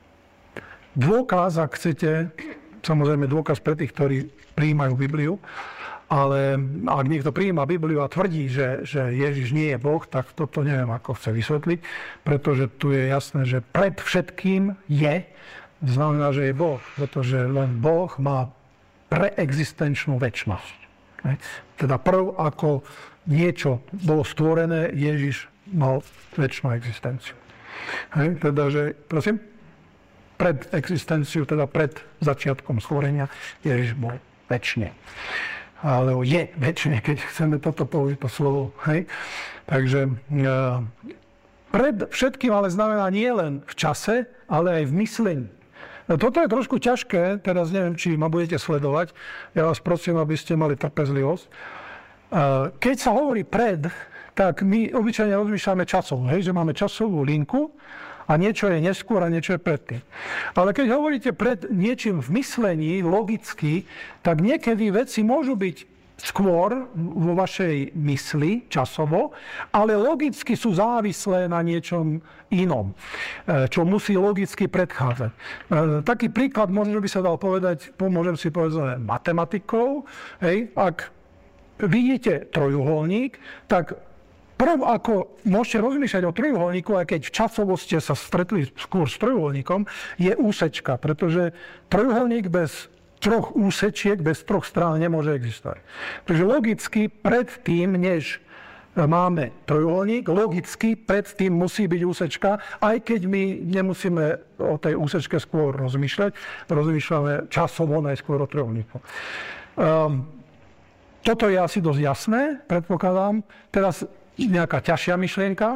Speaker 1: dôkaz, ak chcete, samozrejme dôkaz pre tých, ktorí prijímajú Bibliu, ale ak niekto prijíma Bibliu a tvrdí, že, že Ježiš nie je Boh, tak toto neviem, ako chce vysvetliť, pretože tu je jasné, že pred všetkým je, znamená, že je Boh, pretože len Boh má preexistenčnú večnosť. Teda prv, ako niečo bolo stvorené, Ježiš mal večnú existenciu. Hej, teda, že, prosím, pred existenciu, teda pred začiatkom stvorenia, Ježiš bol večne. Alebo je väčšine, keď chceme toto použiť to slovo. Hej. Takže uh, pred všetkým ale znamená nie len v čase, ale aj v myslení. No, toto je trošku ťažké, teraz neviem, či ma budete sledovať. Ja vás prosím, aby ste mali trpezlivosť. Uh, keď sa hovorí pred, tak my obyčajne rozmýšľame časovo, hej, že máme časovú linku a niečo je neskôr a niečo je predtým. Ale keď hovoríte pred niečím v myslení, logicky, tak niekedy veci môžu byť skôr vo vašej mysli, časovo, ale logicky sú závislé na niečom inom, čo musí logicky predchádzať. Taký príklad možno by sa dal povedať, môžem si povedať matematikou. Hej, ak vidíte trojuholník, tak prv, ako môžete rozmýšľať o trojuholníku, aj keď v časovo ste sa stretli skôr s trojuholníkom, je úsečka, pretože trojuholník bez troch úsečiek, bez troch strán nemôže existovať. Takže logicky predtým, než máme trojuholník, logicky predtým musí byť úsečka, aj keď my nemusíme o tej úsečke skôr rozmýšľať, rozmýšľame časovo najskôr o trojuholníku. Um, toto je asi dosť jasné, predpokladám. Teraz nejaká ťažšia myšlienka.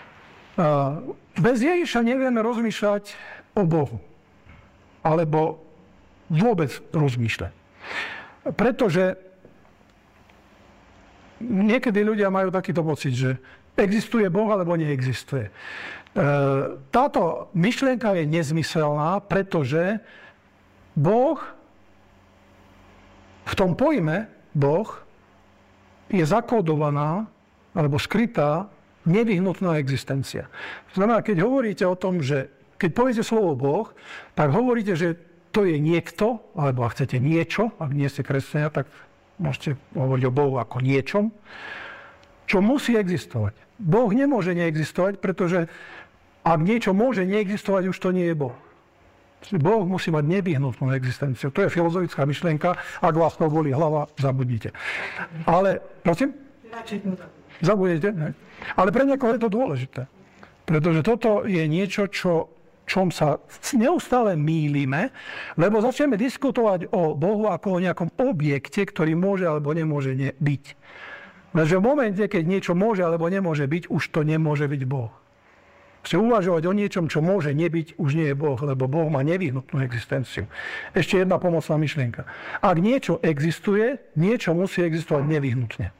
Speaker 1: Bez Ježiša nevieme rozmýšľať o Bohu. Alebo vôbec rozmýšľať. Pretože niekedy ľudia majú takýto pocit, že existuje Boh, alebo neexistuje. Táto myšlienka je nezmyselná, pretože Boh, v tom pojme Boh, je zakódovaná alebo skrytá nevyhnutná existencia. To znamená, keď hovoríte o tom, že keď poviete slovo Boh, tak hovoríte, že to je niekto, alebo ak chcete niečo, ak nie ste kresťania, tak môžete hovoriť o Bohu ako niečom, čo musí existovať. Boh nemôže neexistovať, pretože ak niečo môže neexistovať, už to nie je Boh. Boh musí mať nevyhnutnú existenciu. To je filozofická myšlienka. Ak vás to bolí hlava, zabudnite. Ale, prosím? Zabudnete? Ne. Ale pre niekoho je to dôležité. Pretože toto je niečo, čo, čom sa neustále mýlime, lebo začneme diskutovať o Bohu ako o nejakom objekte, ktorý môže alebo nemôže byť. Lenže v momente, keď niečo môže alebo nemôže byť, už to nemôže byť Boh. Chce uvažovať o niečom, čo môže nebyť, už nie je Boh, lebo Boh má nevyhnutnú existenciu. Ešte jedna pomocná myšlienka. Ak niečo existuje, niečo musí existovať nevyhnutne.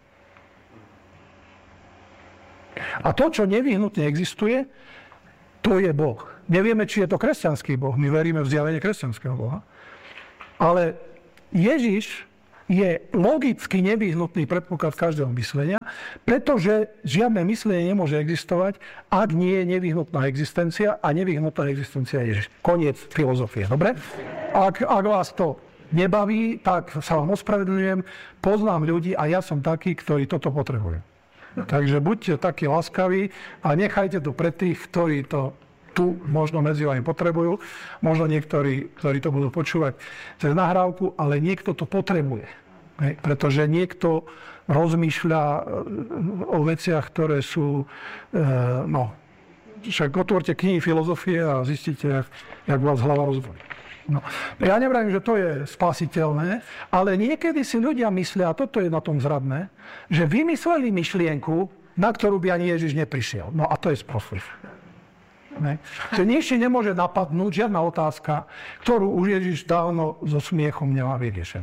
Speaker 1: A to, čo nevyhnutne existuje, to je Boh. Nevieme, či je to kresťanský Boh. My veríme v zjavenie kresťanského Boha. Ale Ježiš je logicky nevyhnutný predpoklad každého myslenia, pretože žiadne myslenie nemôže existovať, ak nie je nevyhnutná existencia, a nevyhnutná existencia je Ježiš. Koniec filozofie, dobre? Ak, ak vás to nebaví, tak sa vám ospravedlňujem, poznám ľudí a ja som taký, ktorý toto potrebuje. Takže buďte takí láskaví a nechajte to pre tých, ktorí to tu možno medzi vami potrebujú, možno niektorí, ktorí to budú počúvať cez nahrávku, ale niekto to potrebuje. Hej, pretože niekto rozmýšľa o veciach, ktoré sú, e, no, však otvorte knihy filozofie a zistíte, jak, jak vás hlava rozbolí. No. Ja nevravím, že to je spasiteľné, ale niekedy si ľudia myslia, a toto je na tom zradné, že vymysleli myšlienku, na ktorú by ani Ježiš neprišiel. No a to je sprostosť. Že nič nemôže napadnúť, žiadna otázka, ktorú už Ježiš dávno so smiechom nemá vyriešenú.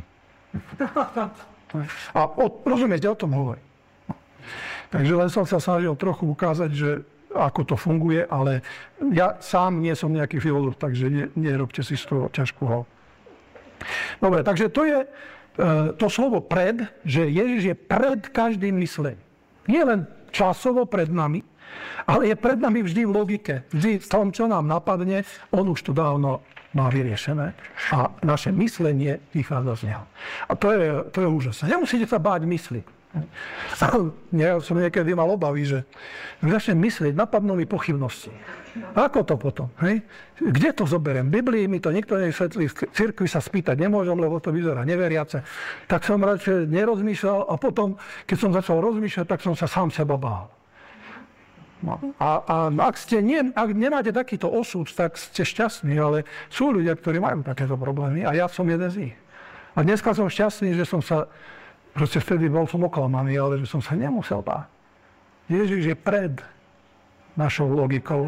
Speaker 1: A o, rozumiete, o tom hovorí. Takže len som sa snažil trochu ukázať, že ako to funguje, ale ja sám nie som nejaký filozof, takže ne, nerobte si z toho ťažkú hlavu. Dobre, takže to je e, to slovo pred, že Ježiš je pred každým myslením. Nie len časovo pred nami, ale je pred nami vždy v logike. Vždy v tom, čo nám napadne, on už to dávno má vyriešené a naše myslenie vychádza z neho. A to je, to je úžasné. Nemusíte sa báť mysli. Ja som niekedy mal obavy, že začnem myslieť, napadnú mi pochybnosti. Ako to potom? Hej? Kde to zoberiem? V Biblii mi to nikto nevysvetlí, v cirkvi sa spýtať nemôžem, lebo to vyzerá neveriace. Tak som radšej nerozmýšľal a potom, keď som začal rozmýšľať, tak som sa sám seba bál. No. A, a ak, ste nie, ak nemáte takýto osud, tak ste šťastní, ale sú ľudia, ktorí majú takéto problémy a ja som jeden z nich. A dneska som šťastný, že som sa, proste vtedy bol som oklamaný, ale že som sa nemusel báť. Ježiš je pred našou logikou.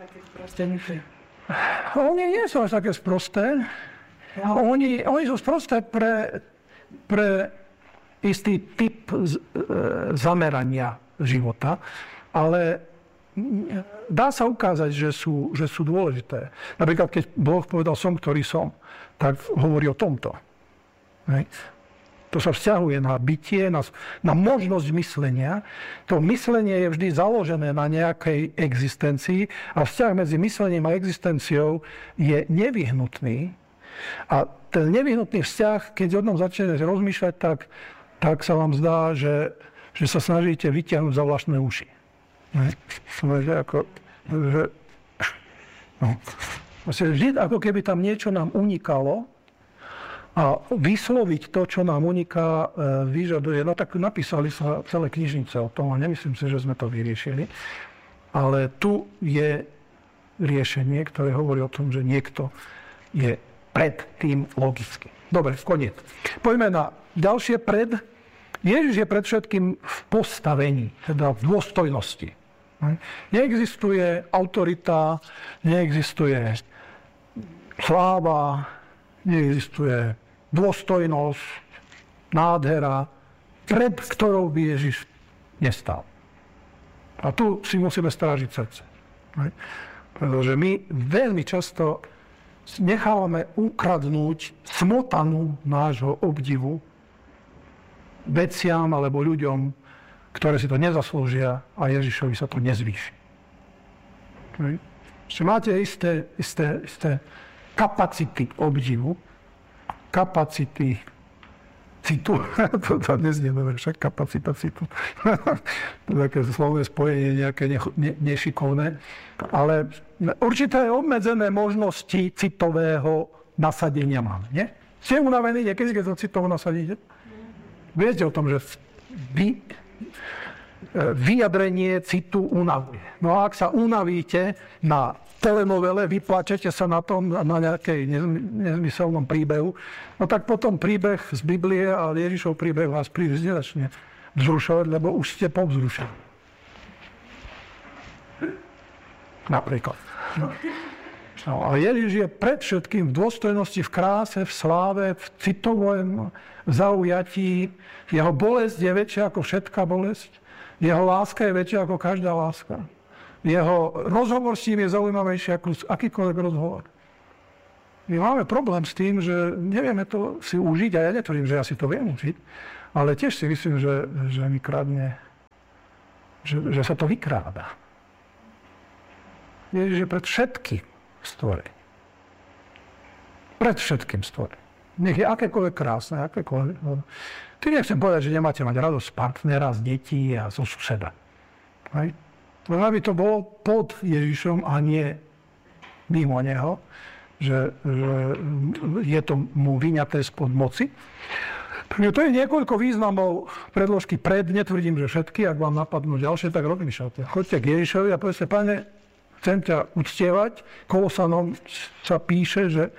Speaker 1: Oni nie sú až také sprosté. Oni, oni sú sprosté pre, pre istý typ z, e, zamerania života, ale dá sa ukázať, že sú, že sú dôležité. Napríklad, keď Boh povedal som, ktorý som, tak hovorí o tomto. Hej. To sa vzťahuje na bytie, na, na možnosť myslenia. To myslenie je vždy založené na nejakej existencii a vzťah medzi myslením a existenciou je nevyhnutný. A ten nevyhnutný vzťah, keď o tom začnete rozmýšľať, tak, tak sa vám zdá, že, že sa snažíte vytiahnuť za vlastné uši. Že ako, že, no. Vždy, ako keby tam niečo nám unikalo a vysloviť to, čo nám uniká, vyžaduje. No tak napísali sa celé knižnice o tom a nemyslím si, že sme to vyriešili. Ale tu je riešenie, ktoré hovorí o tom, že niekto je pred tým logicky. Dobre, koniec. Poďme na ďalšie pred. Ježiš je pred všetkým v postavení, teda v dôstojnosti. Neexistuje autorita, neexistuje sláva, neexistuje dôstojnosť, nádhera, pred ktorou by Ježiš nestal. A tu si musíme strážiť srdce. Pretože my veľmi často nechávame ukradnúť smotanu nášho obdivu veciam alebo ľuďom, ktoré si to nezaslúžia a Ježišovi sa to nezvýši. Čiže máte isté, isté, isté kapacity obdivu, kapacity citu. To tam neznieme, však kapacita citu. To je také slovné spojenie, nejaké ne, ne, nešikovné. Ale určité obmedzené možnosti citového nasadenia máme, nie? Ste unavení niekedy, keď to citovo nasadíte? Viete o tom, že vy, vyjadrenie citu unavuje. No a ak sa unavíte na telenovele, vyplačete sa na tom, na nejakej nezmyselnom príbehu, no tak potom príbeh z Biblie a Ježišov príbeh vás príliš nezačne vzrušovať, lebo už ste povzrušení. Napríklad. No. No, a Ježiš je pred všetkým v dôstojnosti, v kráse, v sláve, v citovom zaujatí. Jeho bolesť je väčšia ako všetká bolesť. Jeho láska je väčšia ako každá láska. Jeho rozhovor s ním je zaujímavejší ako akýkoľvek rozhovor. My máme problém s tým, že nevieme to si užiť, a ja netvrdím, že ja si to viem užiť, ale tiež si myslím, že, že mi kradne, že, že sa to vykráda. Ježiš je pred všetkým stvorením. Pred všetkým stvorením. Nech je akékoľvek krásne, akékoľvek. Tým nechcem povedať, že nemáte mať radosť z partnera, z detí a zo suseda. Hej? Len aby to bolo pod Ježišom a nie mimo neho, že, že je to mu vyňaté spod moci. Takže to je niekoľko významov predložky pred, netvrdím, že všetky, ak vám napadnú ďalšie, tak rozmýšľate. Choďte k Ježišovi a povedzte, Pane, chcem ťa uctievať. Kolosanom sa píše, že e,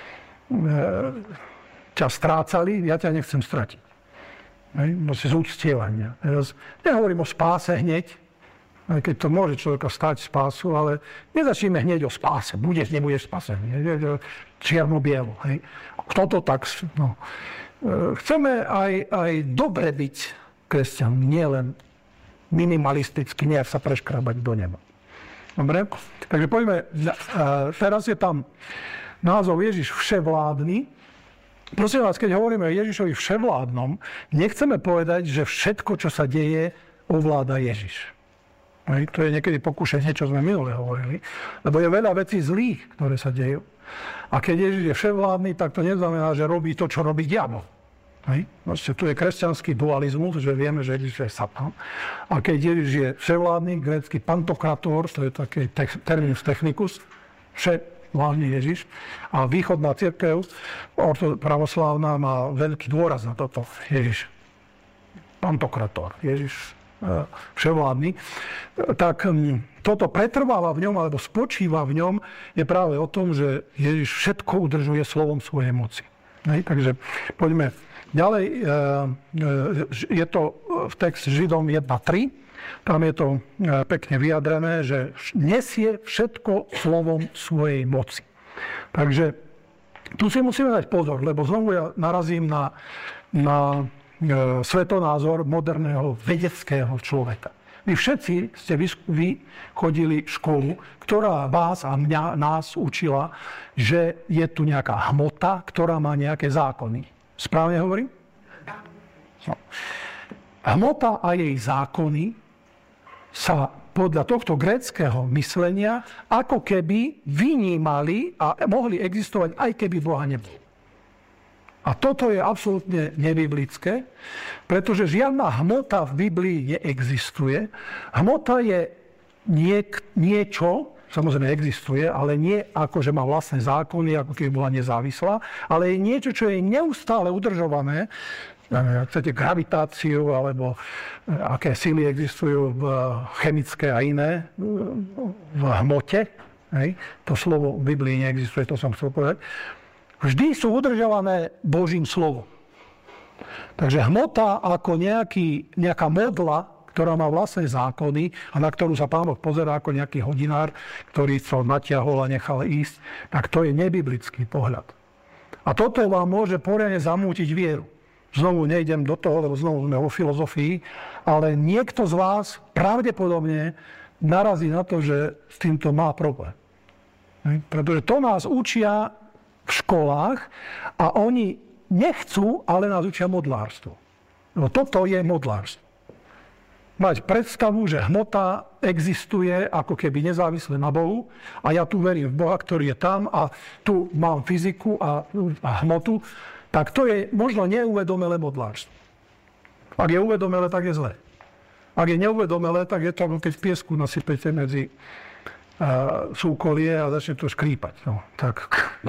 Speaker 1: ťa strácali, ja ťa nechcem stratiť. Vlastne z uctievania. Teraz nehovorím o spáse hneď, aj keď to môže človeka stať spásu, ale nezačneme hneď o spáse. Budeš, nebudeš spasený. Čierno-bielo. Kto to tak... No. Chceme aj, aj dobre byť kresťan, nielen minimalisticky, nejak sa preškrabať do neba. Dobre? Takže poďme, teraz je tam názov Ježiš vševládny. Prosím vás, keď hovoríme o Ježišovi vševládnom, nechceme povedať, že všetko, čo sa deje, ovláda Ježiš. Hej, to je niekedy pokúšanie, čo sme minule hovorili. Lebo je veľa vecí zlých, ktoré sa dejú. A keď Ježiš je vševládny, tak to neznamená, že robí to, čo robí diabol. Hej? Vlastne tu je kresťanský dualizmus, že vieme, že Ježiš je Satan. A keď Ježiš je vševládny, grécky pantokrator, to je taký te- terminus technicus, vševládny Ježiš. A východná cirkev, pravoslávna, má veľký dôraz na toto. Ježiš. Pantokrator. Ježiš vševládny, tak toto pretrváva v ňom, alebo spočíva v ňom, je práve o tom, že Ježiš všetko udržuje slovom svojej moci. Hej, takže poďme ďalej. Je to v text Židom jedna tri. Tam je to pekne vyjadrené, že nesie všetko slovom svojej moci. Takže tu si musíme dať pozor, lebo znovu ja narazím na, na svetonázor moderného vedeckého človeka. Vy všetci ste vychodili školu, ktorá vás a mňa, nás učila, že je tu nejaká hmota, ktorá má nejaké zákony. Správne hovorím? No. Hmota a jej zákony sa podľa tohto gréckeho myslenia ako keby vynímali a mohli existovať, aj keby Boha nebolo. A toto je absolútne nebiblické, pretože žiadna hmota v Biblii neexistuje. Hmota je niek- niečo, samozrejme existuje, ale nie ako, že má vlastné zákony, ako keby bola nezávislá, ale je niečo, čo je neustále udržované, ak chcete gravitáciu, alebo aké sily existujú v chemické a iné, v hmote. Hej. To slovo v Biblii neexistuje, to som chcel povedať. Vždy sú udržované Božím slovom. Takže hmota ako nejaký, nejaká modla, ktorá má vlastné zákony a na ktorú sa Pán Boh pozerá ako nejaký hodinár, ktorý to natiahol a nechal ísť, tak to je nebiblický pohľad. A toto vám môže poriadne zamútiť vieru. Znovu nejdem do toho, lebo znovu sme vo filozofii, ale niekto z vás pravdepodobne narazí na to, že s týmto má problém. Pretože to nás učia v školách a oni nechcú, ale nás učia modlárstvo. No toto je modlárstvo. Mať predstavu, že hmota existuje ako keby nezávisle na Bohu a ja tu verím v Boha, ktorý je tam a tu mám fyziku a, a hmotu, tak to je možno neuvedomelé modlárstvo. Ak je uvedomelé, tak je zlé. Ak je neuvedomelé, tak je to, keď v piesku nasypete medzi a súkolie a začne to škrípať. No, tak no.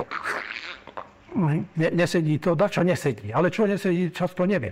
Speaker 1: Ne, nesedí to, dačo nesedí. Ale čo nesedí, často neviem.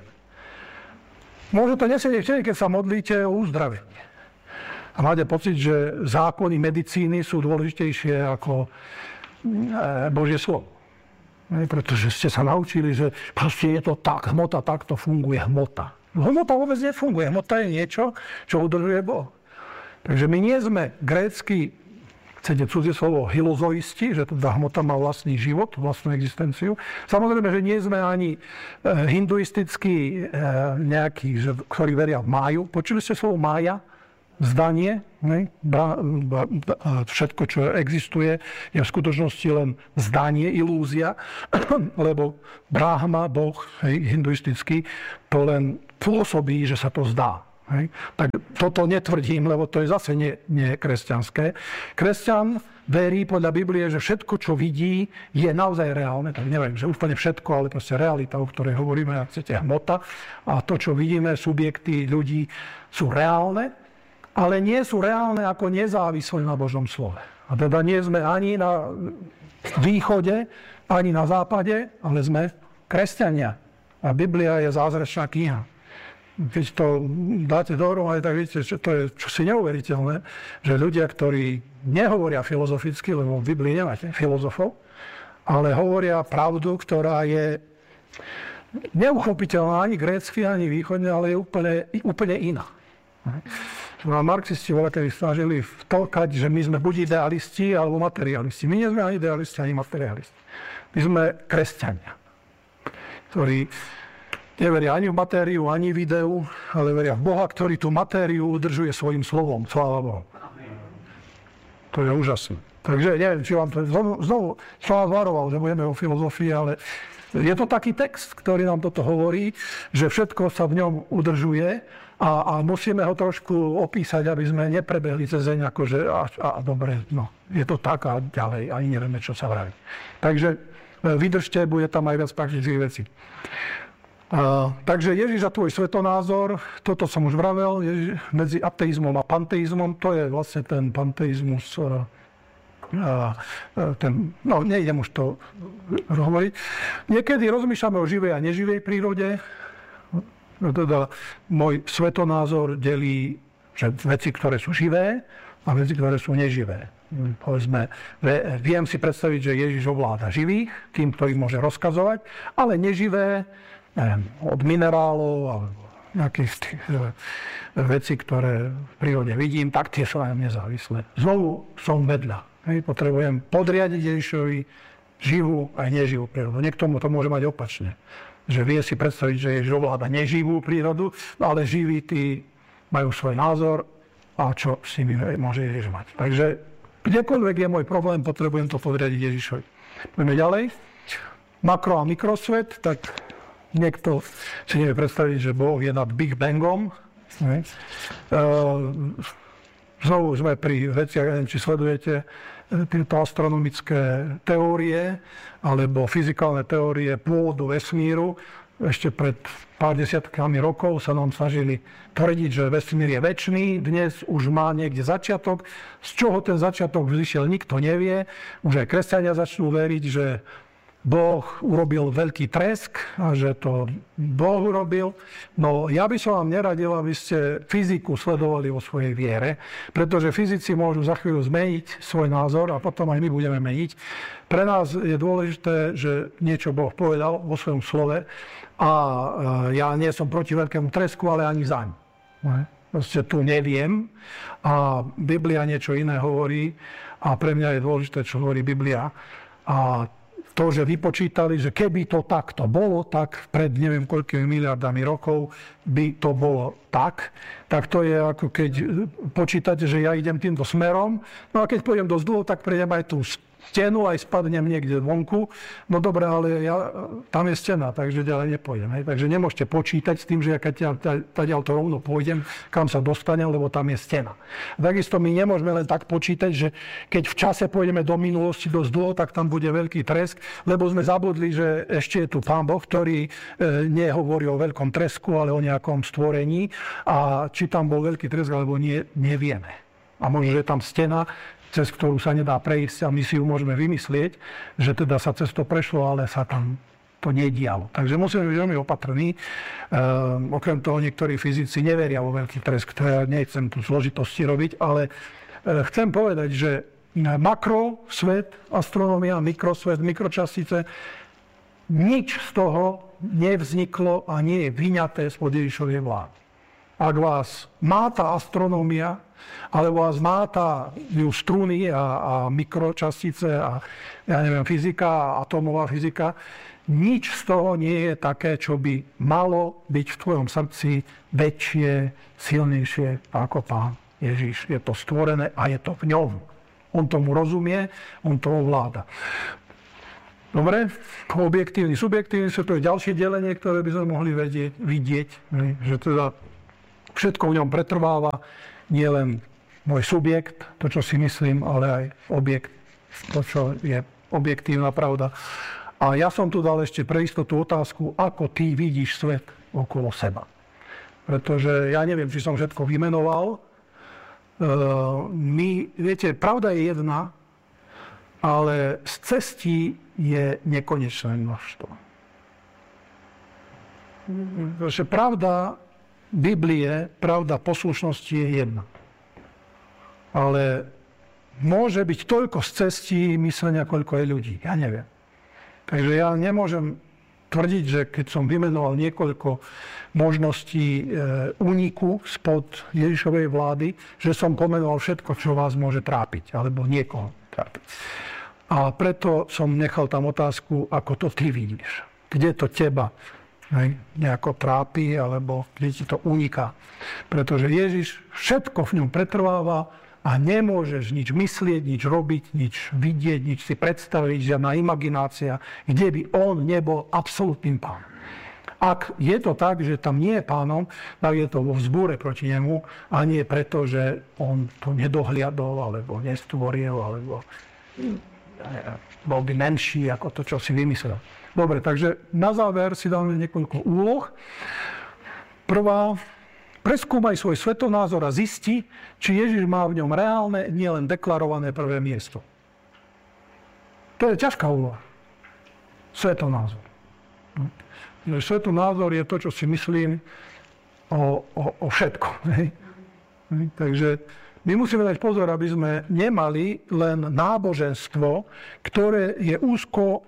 Speaker 1: Môže to nesedieť vtedy, keď sa modlíte o uzdravenie. A máte pocit, že zákony medicíny sú dôležitejšie ako Božie slovo. Pretože ste sa naučili, že proste je to tak, hmota takto funguje, hmota. Hmota vôbec nefunguje. Hmota je niečo, čo udržuje Boh. Takže my nie sme grécky, chcete cudzie slovo, hylozoisti, že teda hmota má vlastný život, vlastnú existenciu. Samozrejme, že nie sme ani hinduistickí nejakí, ktorí veria v máju. Počuli ste slovo mája? Zdanie, ne? Bra, bra, všetko, čo existuje, je v skutočnosti len zdanie, ilúzia, lebo Brahma, Boh, hej, hinduistický, to len pôsobí, že sa to zdá. Hej. Tak toto netvrdím, lebo to je zase nie, nie kresťanské. Kresťan verí podľa Biblie, že všetko, čo vidí, je naozaj reálne. Tak neviem, že úplne všetko, ale proste realita, o ktorej hovoríme, ak chcete, hmota. A to, čo vidíme, subjekty ľudí sú reálne, ale nie sú reálne ako nezávislé na Božom slove. A teda nie sme ani na východe, ani na západe, ale sme kresťania. A Biblia je zázračná kniha. Keď to dáte dohromady, tak vidíte, že to je čosi neuveriteľné, že ľudia, ktorí nehovoria filozoficky, lebo v Biblii nemáte filozofov, ale hovoria pravdu, ktorá je neuchopiteľná ani grécky, ani východne, ale je úplne, úplne iná. A marxisti voľakedy snažili vtolkať, že my sme buď idealisti, alebo materialisti. My nie sme ani idealisti, ani materialisti. My sme kresťania, ktorí neveria ani v matériu, ani v ideu, ale veria v Boha, ktorý tú matériu udržuje svojím slovom. Sláva Bohu. To je úžasné. Takže neviem, či vám to znovu, znovu som vás varoval, že budeme o filozofii, ale je to taký text, ktorý nám toto hovorí, že všetko sa v ňom udržuje a, a musíme ho trošku opísať, aby sme neprebehli cez deň, akože a, a, a dobre, no, je to tak a ďalej, ani nevieme, čo sa vraví. Takže vydržte, bude tam aj viac praktických vecí. Uh, takže Ježiš a tvoj svetonázor, toto som už vravel, Ježiš, medzi ateizmom a panteizmom, to je vlastne ten panteizmus, uh, uh, ten, no nejdem už to hovoriť. Niekedy rozmýšľame o živej a neživej prírode, teda môj svetonázor delí že veci, ktoré sú živé a veci, ktoré sú neživé. Povedzme, viem si predstaviť, že Ježiš ovláda živých, tým, ktorý môže rozkazovať, ale neživé, neviem, od minerálov alebo nejakých tých vecí, ktoré v prírode vidím, tak tie sú aj nezávislé. Znovu som vedľa. Hej, potrebujem podriadiť Ježišovi živú aj neživú prírodu. Niekto to môže mať opačne. Že vie si predstaviť, že Ježiš ovláda neživú prírodu, ale živí tí majú svoj názor a čo s nimi môže Ježiš mať. Takže kdekoľvek je môj problém, potrebujem to podriadiť Ježišovi. Poďme ďalej. Makro a mikrosvet, tak niekto si nevie predstaviť, že Boh je nad Big Bangom. Znovu sme pri veciach, neviem, či sledujete tieto astronomické teórie alebo fyzikálne teórie pôvodu vesmíru. Ešte pred pár desiatkami rokov sa nám snažili tvrdiť, že vesmír je večný. Dnes už má niekde začiatok. Z čoho ten začiatok vyšiel, nikto nevie. Už aj kresťania začnú veriť, že Boh urobil veľký tresk a že to Boh urobil. No ja by som vám neradil, aby ste fyziku sledovali vo svojej viere, pretože fyzici môžu za chvíľu zmeniť svoj názor a potom aj my budeme meniť. Pre nás je dôležité, že niečo Boh povedal vo svojom slove a ja nie som proti veľkému tresku, ale ani zaň. Proste tu neviem a Biblia niečo iné hovorí a pre mňa je dôležité, čo hovorí Biblia. A to, že vypočítali, že keby to takto bolo, tak pred neviem koľkými miliardami rokov by to bolo tak, tak to je ako keď počítate, že ja idem týmto smerom, no a keď pôjdem dosť dlho, tak prejdem aj tú stenu, aj spadnem niekde vonku. No dobré, ale ja, tam je stena, takže ďalej nepôjdem. Hej. Takže nemôžete počítať s tým, že ja keď tadiaľ to rovno pôjdem, kam sa dostanem, lebo tam je stena. Takisto my nemôžeme len tak počítať, že keď v čase pôjdeme do minulosti dosť dlho, tak tam bude veľký tresk, lebo sme zabudli, že ešte je tu Pán Boh, ktorý e, nehovorí o veľkom tresku, ale o nejakom stvorení. A či tam bol veľký tresk, alebo nie, nevieme. A možno, že je tam stena, cez ktorú sa nedá prejsť a my si ju môžeme vymyslieť, že teda sa cez to prešlo, ale sa tam to nedialo. Takže musíme byť veľmi opatrní. E, okrem toho niektorí fyzici neveria vo veľký tresk, to ja nechcem tu zložitosti robiť, ale e, chcem povedať, že makrosvet, astronómia, mikrosvet, mikročastice, nič z toho nevzniklo a nie je vyňaté spod Ježišovej vlády. Ak vás máta astronómia, alebo vás máta struny a, a mikročastice a ja neviem, fyzika, atómová fyzika, nič z toho nie je také, čo by malo byť v tvojom srdci väčšie, silnejšie ako Pán Ježiš. Je to stvorené a je to v ňom. On tomu rozumie, on to ovláda. Dobre, objektívny, subjektívny, to je ďalšie delenie, ktoré by sme mohli vedieť, vidieť, že teda všetko v ňom pretrváva, nie len môj subjekt, to, čo si myslím, ale aj objekt, to, čo je objektívna pravda. A ja som tu dal ešte pre istotu otázku, ako ty vidíš svet okolo seba. Pretože ja neviem, či som všetko vymenoval. My, viete, pravda je jedna, ale z cestí je nekonečné množstvo. Pretože pravda Biblie, pravda poslušnosti je jedna. Ale môže byť toľko z cestí myslenia, koľko je ľudí. Ja neviem. Takže ja nemôžem tvrdiť, že keď som vymenoval niekoľko možností úniku spod Ježišovej vlády, že som pomenoval všetko, čo vás môže trápiť, alebo niekoho trápiť. A preto som nechal tam otázku, ako to ty vidíš. Kde to teba hej, nejako trápi, alebo kde ti to uniká. Pretože Ježiš všetko v ňom pretrváva, a nemôžeš nič myslieť, nič robiť, nič vidieť, nič si predstaviť, žiadna imaginácia, kde by on nebol absolútnym pánom. Ak je to tak, že tam nie je pánom, tak je to vo vzbúre proti nemu a nie preto, že on to nedohliadol, alebo nestvoril, alebo bol by menší ako to, čo si vymyslel. Dobre, takže na záver si dáme niekoľko úloh. Prvá, preskúmaj svoj svetonázor a zisti, či Ježiš má v ňom reálne, nielen deklarované prvé miesto. To je ťažká úloha. Svetonázor. Svetonázor je to, čo si myslím o, o, o všetko. Takže my musíme dať pozor, aby sme nemali len náboženstvo, ktoré je úzko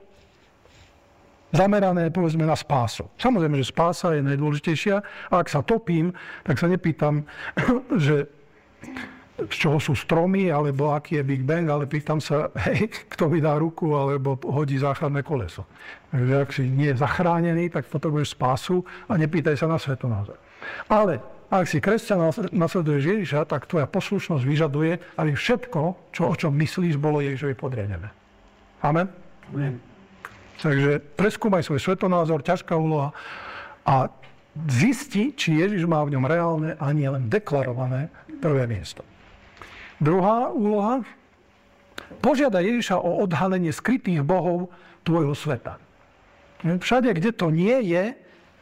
Speaker 1: zamerané, povedzme, na spásu. Samozrejme, že spása je najdôležitejšia. A ak sa topím, tak sa nepýtam, že z čoho sú stromy, alebo aký je Big Bang, ale pýtam sa, hej, kto mi dá ruku, alebo hodí záchranné koleso. Takže ak si nie je zachránený, tak potrebuješ spásu a nepýtaj sa na svetonázor. Ale ak si kresťan nasleduješ Ježiša, tak tvoja poslušnosť vyžaduje, aby všetko, čo, o čom myslíš, bolo Ježišovi podriadené. Amen? Amen. Takže preskúmaj svoj svetonázor, ťažká úloha a zisti, či Ježiš má v ňom reálne a nie len deklarované prvé miesto. Druhá úloha, požiada Ježiša o odhalenie skrytých bohov tvojho sveta. Všade, kde to nie je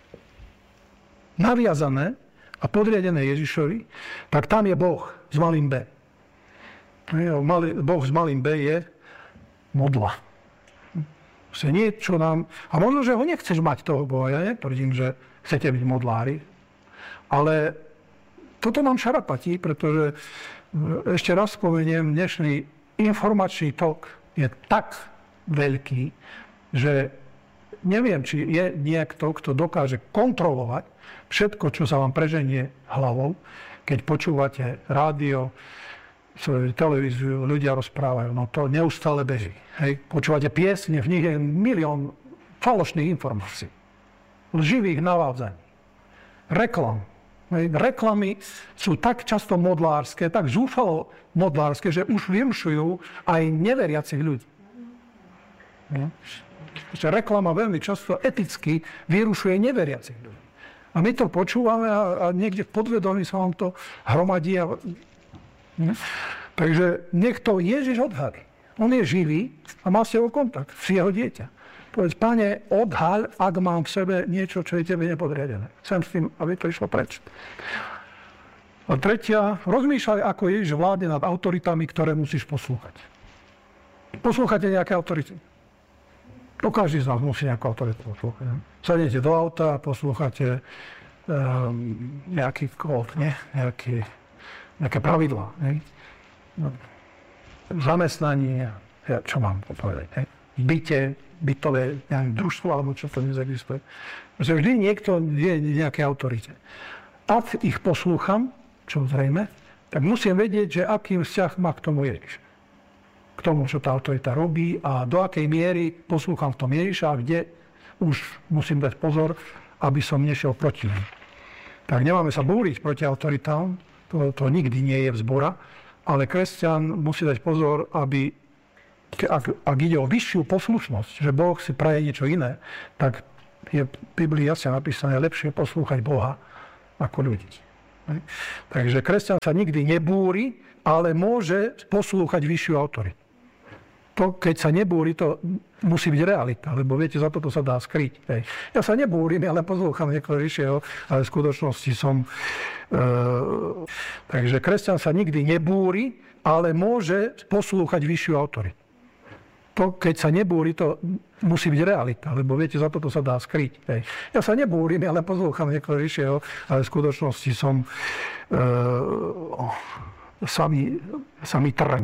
Speaker 1: naviazané a podriadené Ježišovi, tak tam je Boh s malým B. Boh s malým B je modla. Niečo nám, a možno, že ho nechceš mať toho Boha, ja netvrdím, že chcete byť modlári, ale toto nám šarapatí, pretože ešte raz spomeniem, dnešný informačný tok je tak veľký, že neviem, či je niekto, kto dokáže kontrolovať všetko, čo sa vám preženie hlavou, keď počúvate rádio, televíziu, ľudia rozprávajú, no to neustále beží. Hej. Počúvate piesne, v nich je milión falošných informácií, lživých navádzaní, reklam. Hej. Reklamy sú tak často modlárske, tak zúfalo modlárske, že už vymšujú aj neveriacich ľudí. Hej. Reklama veľmi často eticky vyrušuje neveriacich ľudí. A my to počúvame a, a niekde v podvedomí sa vám to hromadí a Hm? Takže nech to Ježiš odhalí. On je živý a má s tebou kontakt, si jeho dieťa. Povedz, Pane, odhaľ, ak mám v sebe niečo, čo je tebe nepodriadené. Chcem s tým, aby to išlo preč. A tretia, rozmýšľaj, ako Ježiš vládne nad autoritami, ktoré musíš poslúchať. Poslúchate nejaké autority? No každý z nás musí nejakú autoritu poslúchať. Sadnete do auta a poslúchate um, nejaký kód, nie? Nejaký nejaké pravidlá, hej? No, zamestnanie, ja, čo mám povedať, hej? byte, bytové neviem, družstvo, alebo čo to dnes existuje. Že vždy niekto je nejaké autorite. Ak ich poslúcham, čo zrejme, tak musím vedieť, že aký vzťah má k tomu Ježiš. K tomu, čo tá autorita robí a do akej miery poslúcham v tom Ježiša a kde už musím dať pozor, aby som nešiel proti nim. Tak nemáme sa búriť proti autoritám, to, to nikdy nie je vzbora, ale kresťan musí dať pozor, aby, ak, ak ide o vyššiu poslušnosť, že Boh si praje niečo iné, tak je v Biblii jasne napísané, lepšie poslúchať Boha ako ľudí. Takže kresťan sa nikdy nebúri, ale môže poslúchať vyššiu autoritu. To, keď sa nebúri, to musí byť realita, lebo viete, za toto sa dá skryť. Hej. Ja sa nebúrim, ja len poslúcham niekoho vyššieho, ale v skutočnosti som... E, takže kresťan sa nikdy nebúri, ale môže poslúchať vyššiu autoritu. To, keď sa nebúri, to musí byť realita, lebo viete, za toto sa dá skryť. Hej. Ja sa nebúrim, ja len poslúcham niekoho vyššieho, ale v skutočnosti som... E, sami, sami trň.